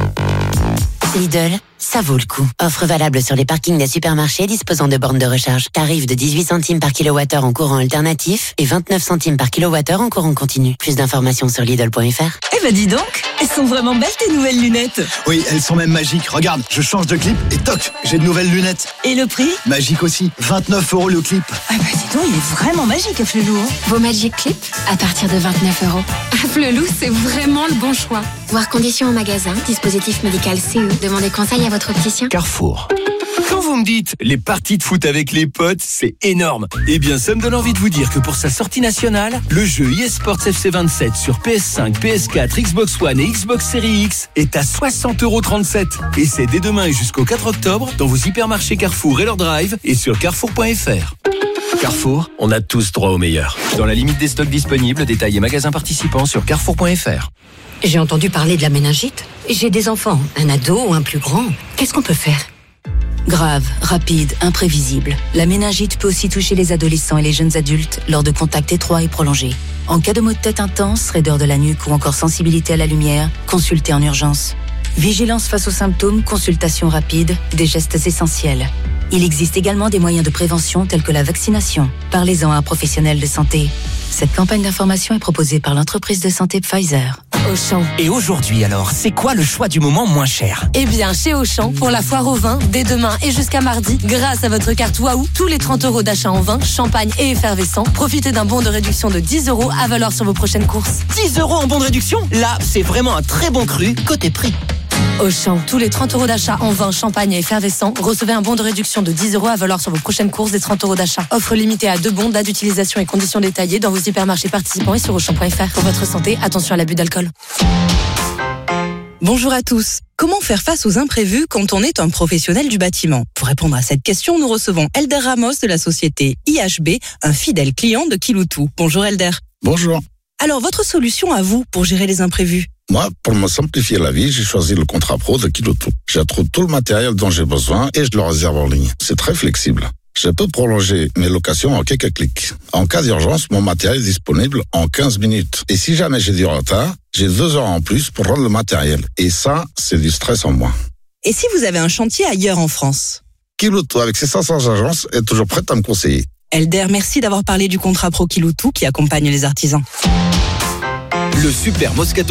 Lidl, ça vaut le coup. Offre valable sur les parkings des supermarchés disposant de bornes de recharge. Tarif de 18 centimes par kilowattheure en courant alternatif et 29 centimes par kilowattheure en courant continu. Plus d'informations sur Lidl.fr. Eh ben dis donc, elles sont vraiment belles tes nouvelles lunettes. Oui, elles sont même magiques. Regarde, je change de clip et toc, j'ai de nouvelles lunettes. Et le prix ? Magique aussi, 29 € le clip. Ah bah dis donc, il est vraiment magique Afflelou. Vos Magic Clip à partir de 29 €. Afflelou, c'est vraiment le bon choix. Voir conditions en magasin, dispositif médical CE. Demandez conseil à votre opticien. Carrefour. Quand vous me dites les parties de foot avec les potes, c'est énorme. Eh bien, ça me donne envie de vous dire que pour sa sortie nationale, le jeu eSports FC 27 sur PS5, PS4, Xbox One et Xbox Series X est à 60,37 €. Et c'est dès demain et jusqu'au 4 octobre dans vos hypermarchés Carrefour et leur drive et sur carrefour.fr. Carrefour, on a tous droit au meilleur. Dans la limite des stocks disponibles, détails et magasins participants sur carrefour.fr. J'ai entendu parler de la méningite. J'ai des enfants, un ado ou un plus grand. Qu'est-ce qu'on peut faire ? Grave, rapide, imprévisible. La méningite peut aussi toucher les adolescents et les jeunes adultes lors de contacts étroits et prolongés. En cas de maux de tête intense, raideur de la nuque ou encore sensibilité à la lumière, consultez en urgence. Vigilance face aux symptômes, consultation rapide, des gestes essentiels. Il existe également des moyens de prévention tels que la vaccination. Parlez-en à un professionnel de santé. Cette campagne d'information est proposée par l'entreprise de santé Pfizer. Auchan. Et aujourd'hui alors, c'est quoi le choix du moment moins cher ? Eh bien, chez Auchan, pour la foire au vin, dès demain et jusqu'à mardi, grâce à votre carte Waouh, tous les 30 € d'achat en vin, champagne et effervescent, profitez d'un bon de réduction de 10 € à valoir sur vos prochaines courses. 10 € en bon de réduction ? Là, c'est vraiment un très bon cru côté prix. Auchan, tous les 30 € d'achat en vin, champagne et effervescent, recevez un bon de réduction de 10 € à valoir sur vos prochaines courses des 30 € d'achat. Offre limitée à 2 bons, date d'utilisation et conditions détaillées dans vos hypermarchés participants et sur auchan.fr. Pour votre santé, attention à l'abus d'alcool. Bonjour à tous. Comment faire face aux imprévus quand on est un professionnel du bâtiment ? Pour répondre à cette question, nous recevons Elder Ramos de la société IHB, un fidèle client de Kiloutou. Bonjour Elder. Bonjour. Alors, votre solution à vous pour gérer les imprévus ? Moi, pour me simplifier la vie, j'ai choisi le contrat pro de Kiloutou. J'y trouve tout le matériel dont j'ai besoin et je le réserve en ligne. C'est très flexible. Je peux prolonger mes locations en quelques clics. En cas d'urgence, mon matériel est disponible en 15 minutes. Et si jamais j'ai du retard, j'ai 2 heures en plus pour rendre le matériel. Et ça, c'est du stress en moins. Et si vous avez un chantier ailleurs en France ? Kiloutou, avec ses 500 agences, est toujours prête à me conseiller. Elder, merci d'avoir parlé du contrat pro Kiloutou qui accompagne les artisans. Le Super Moscato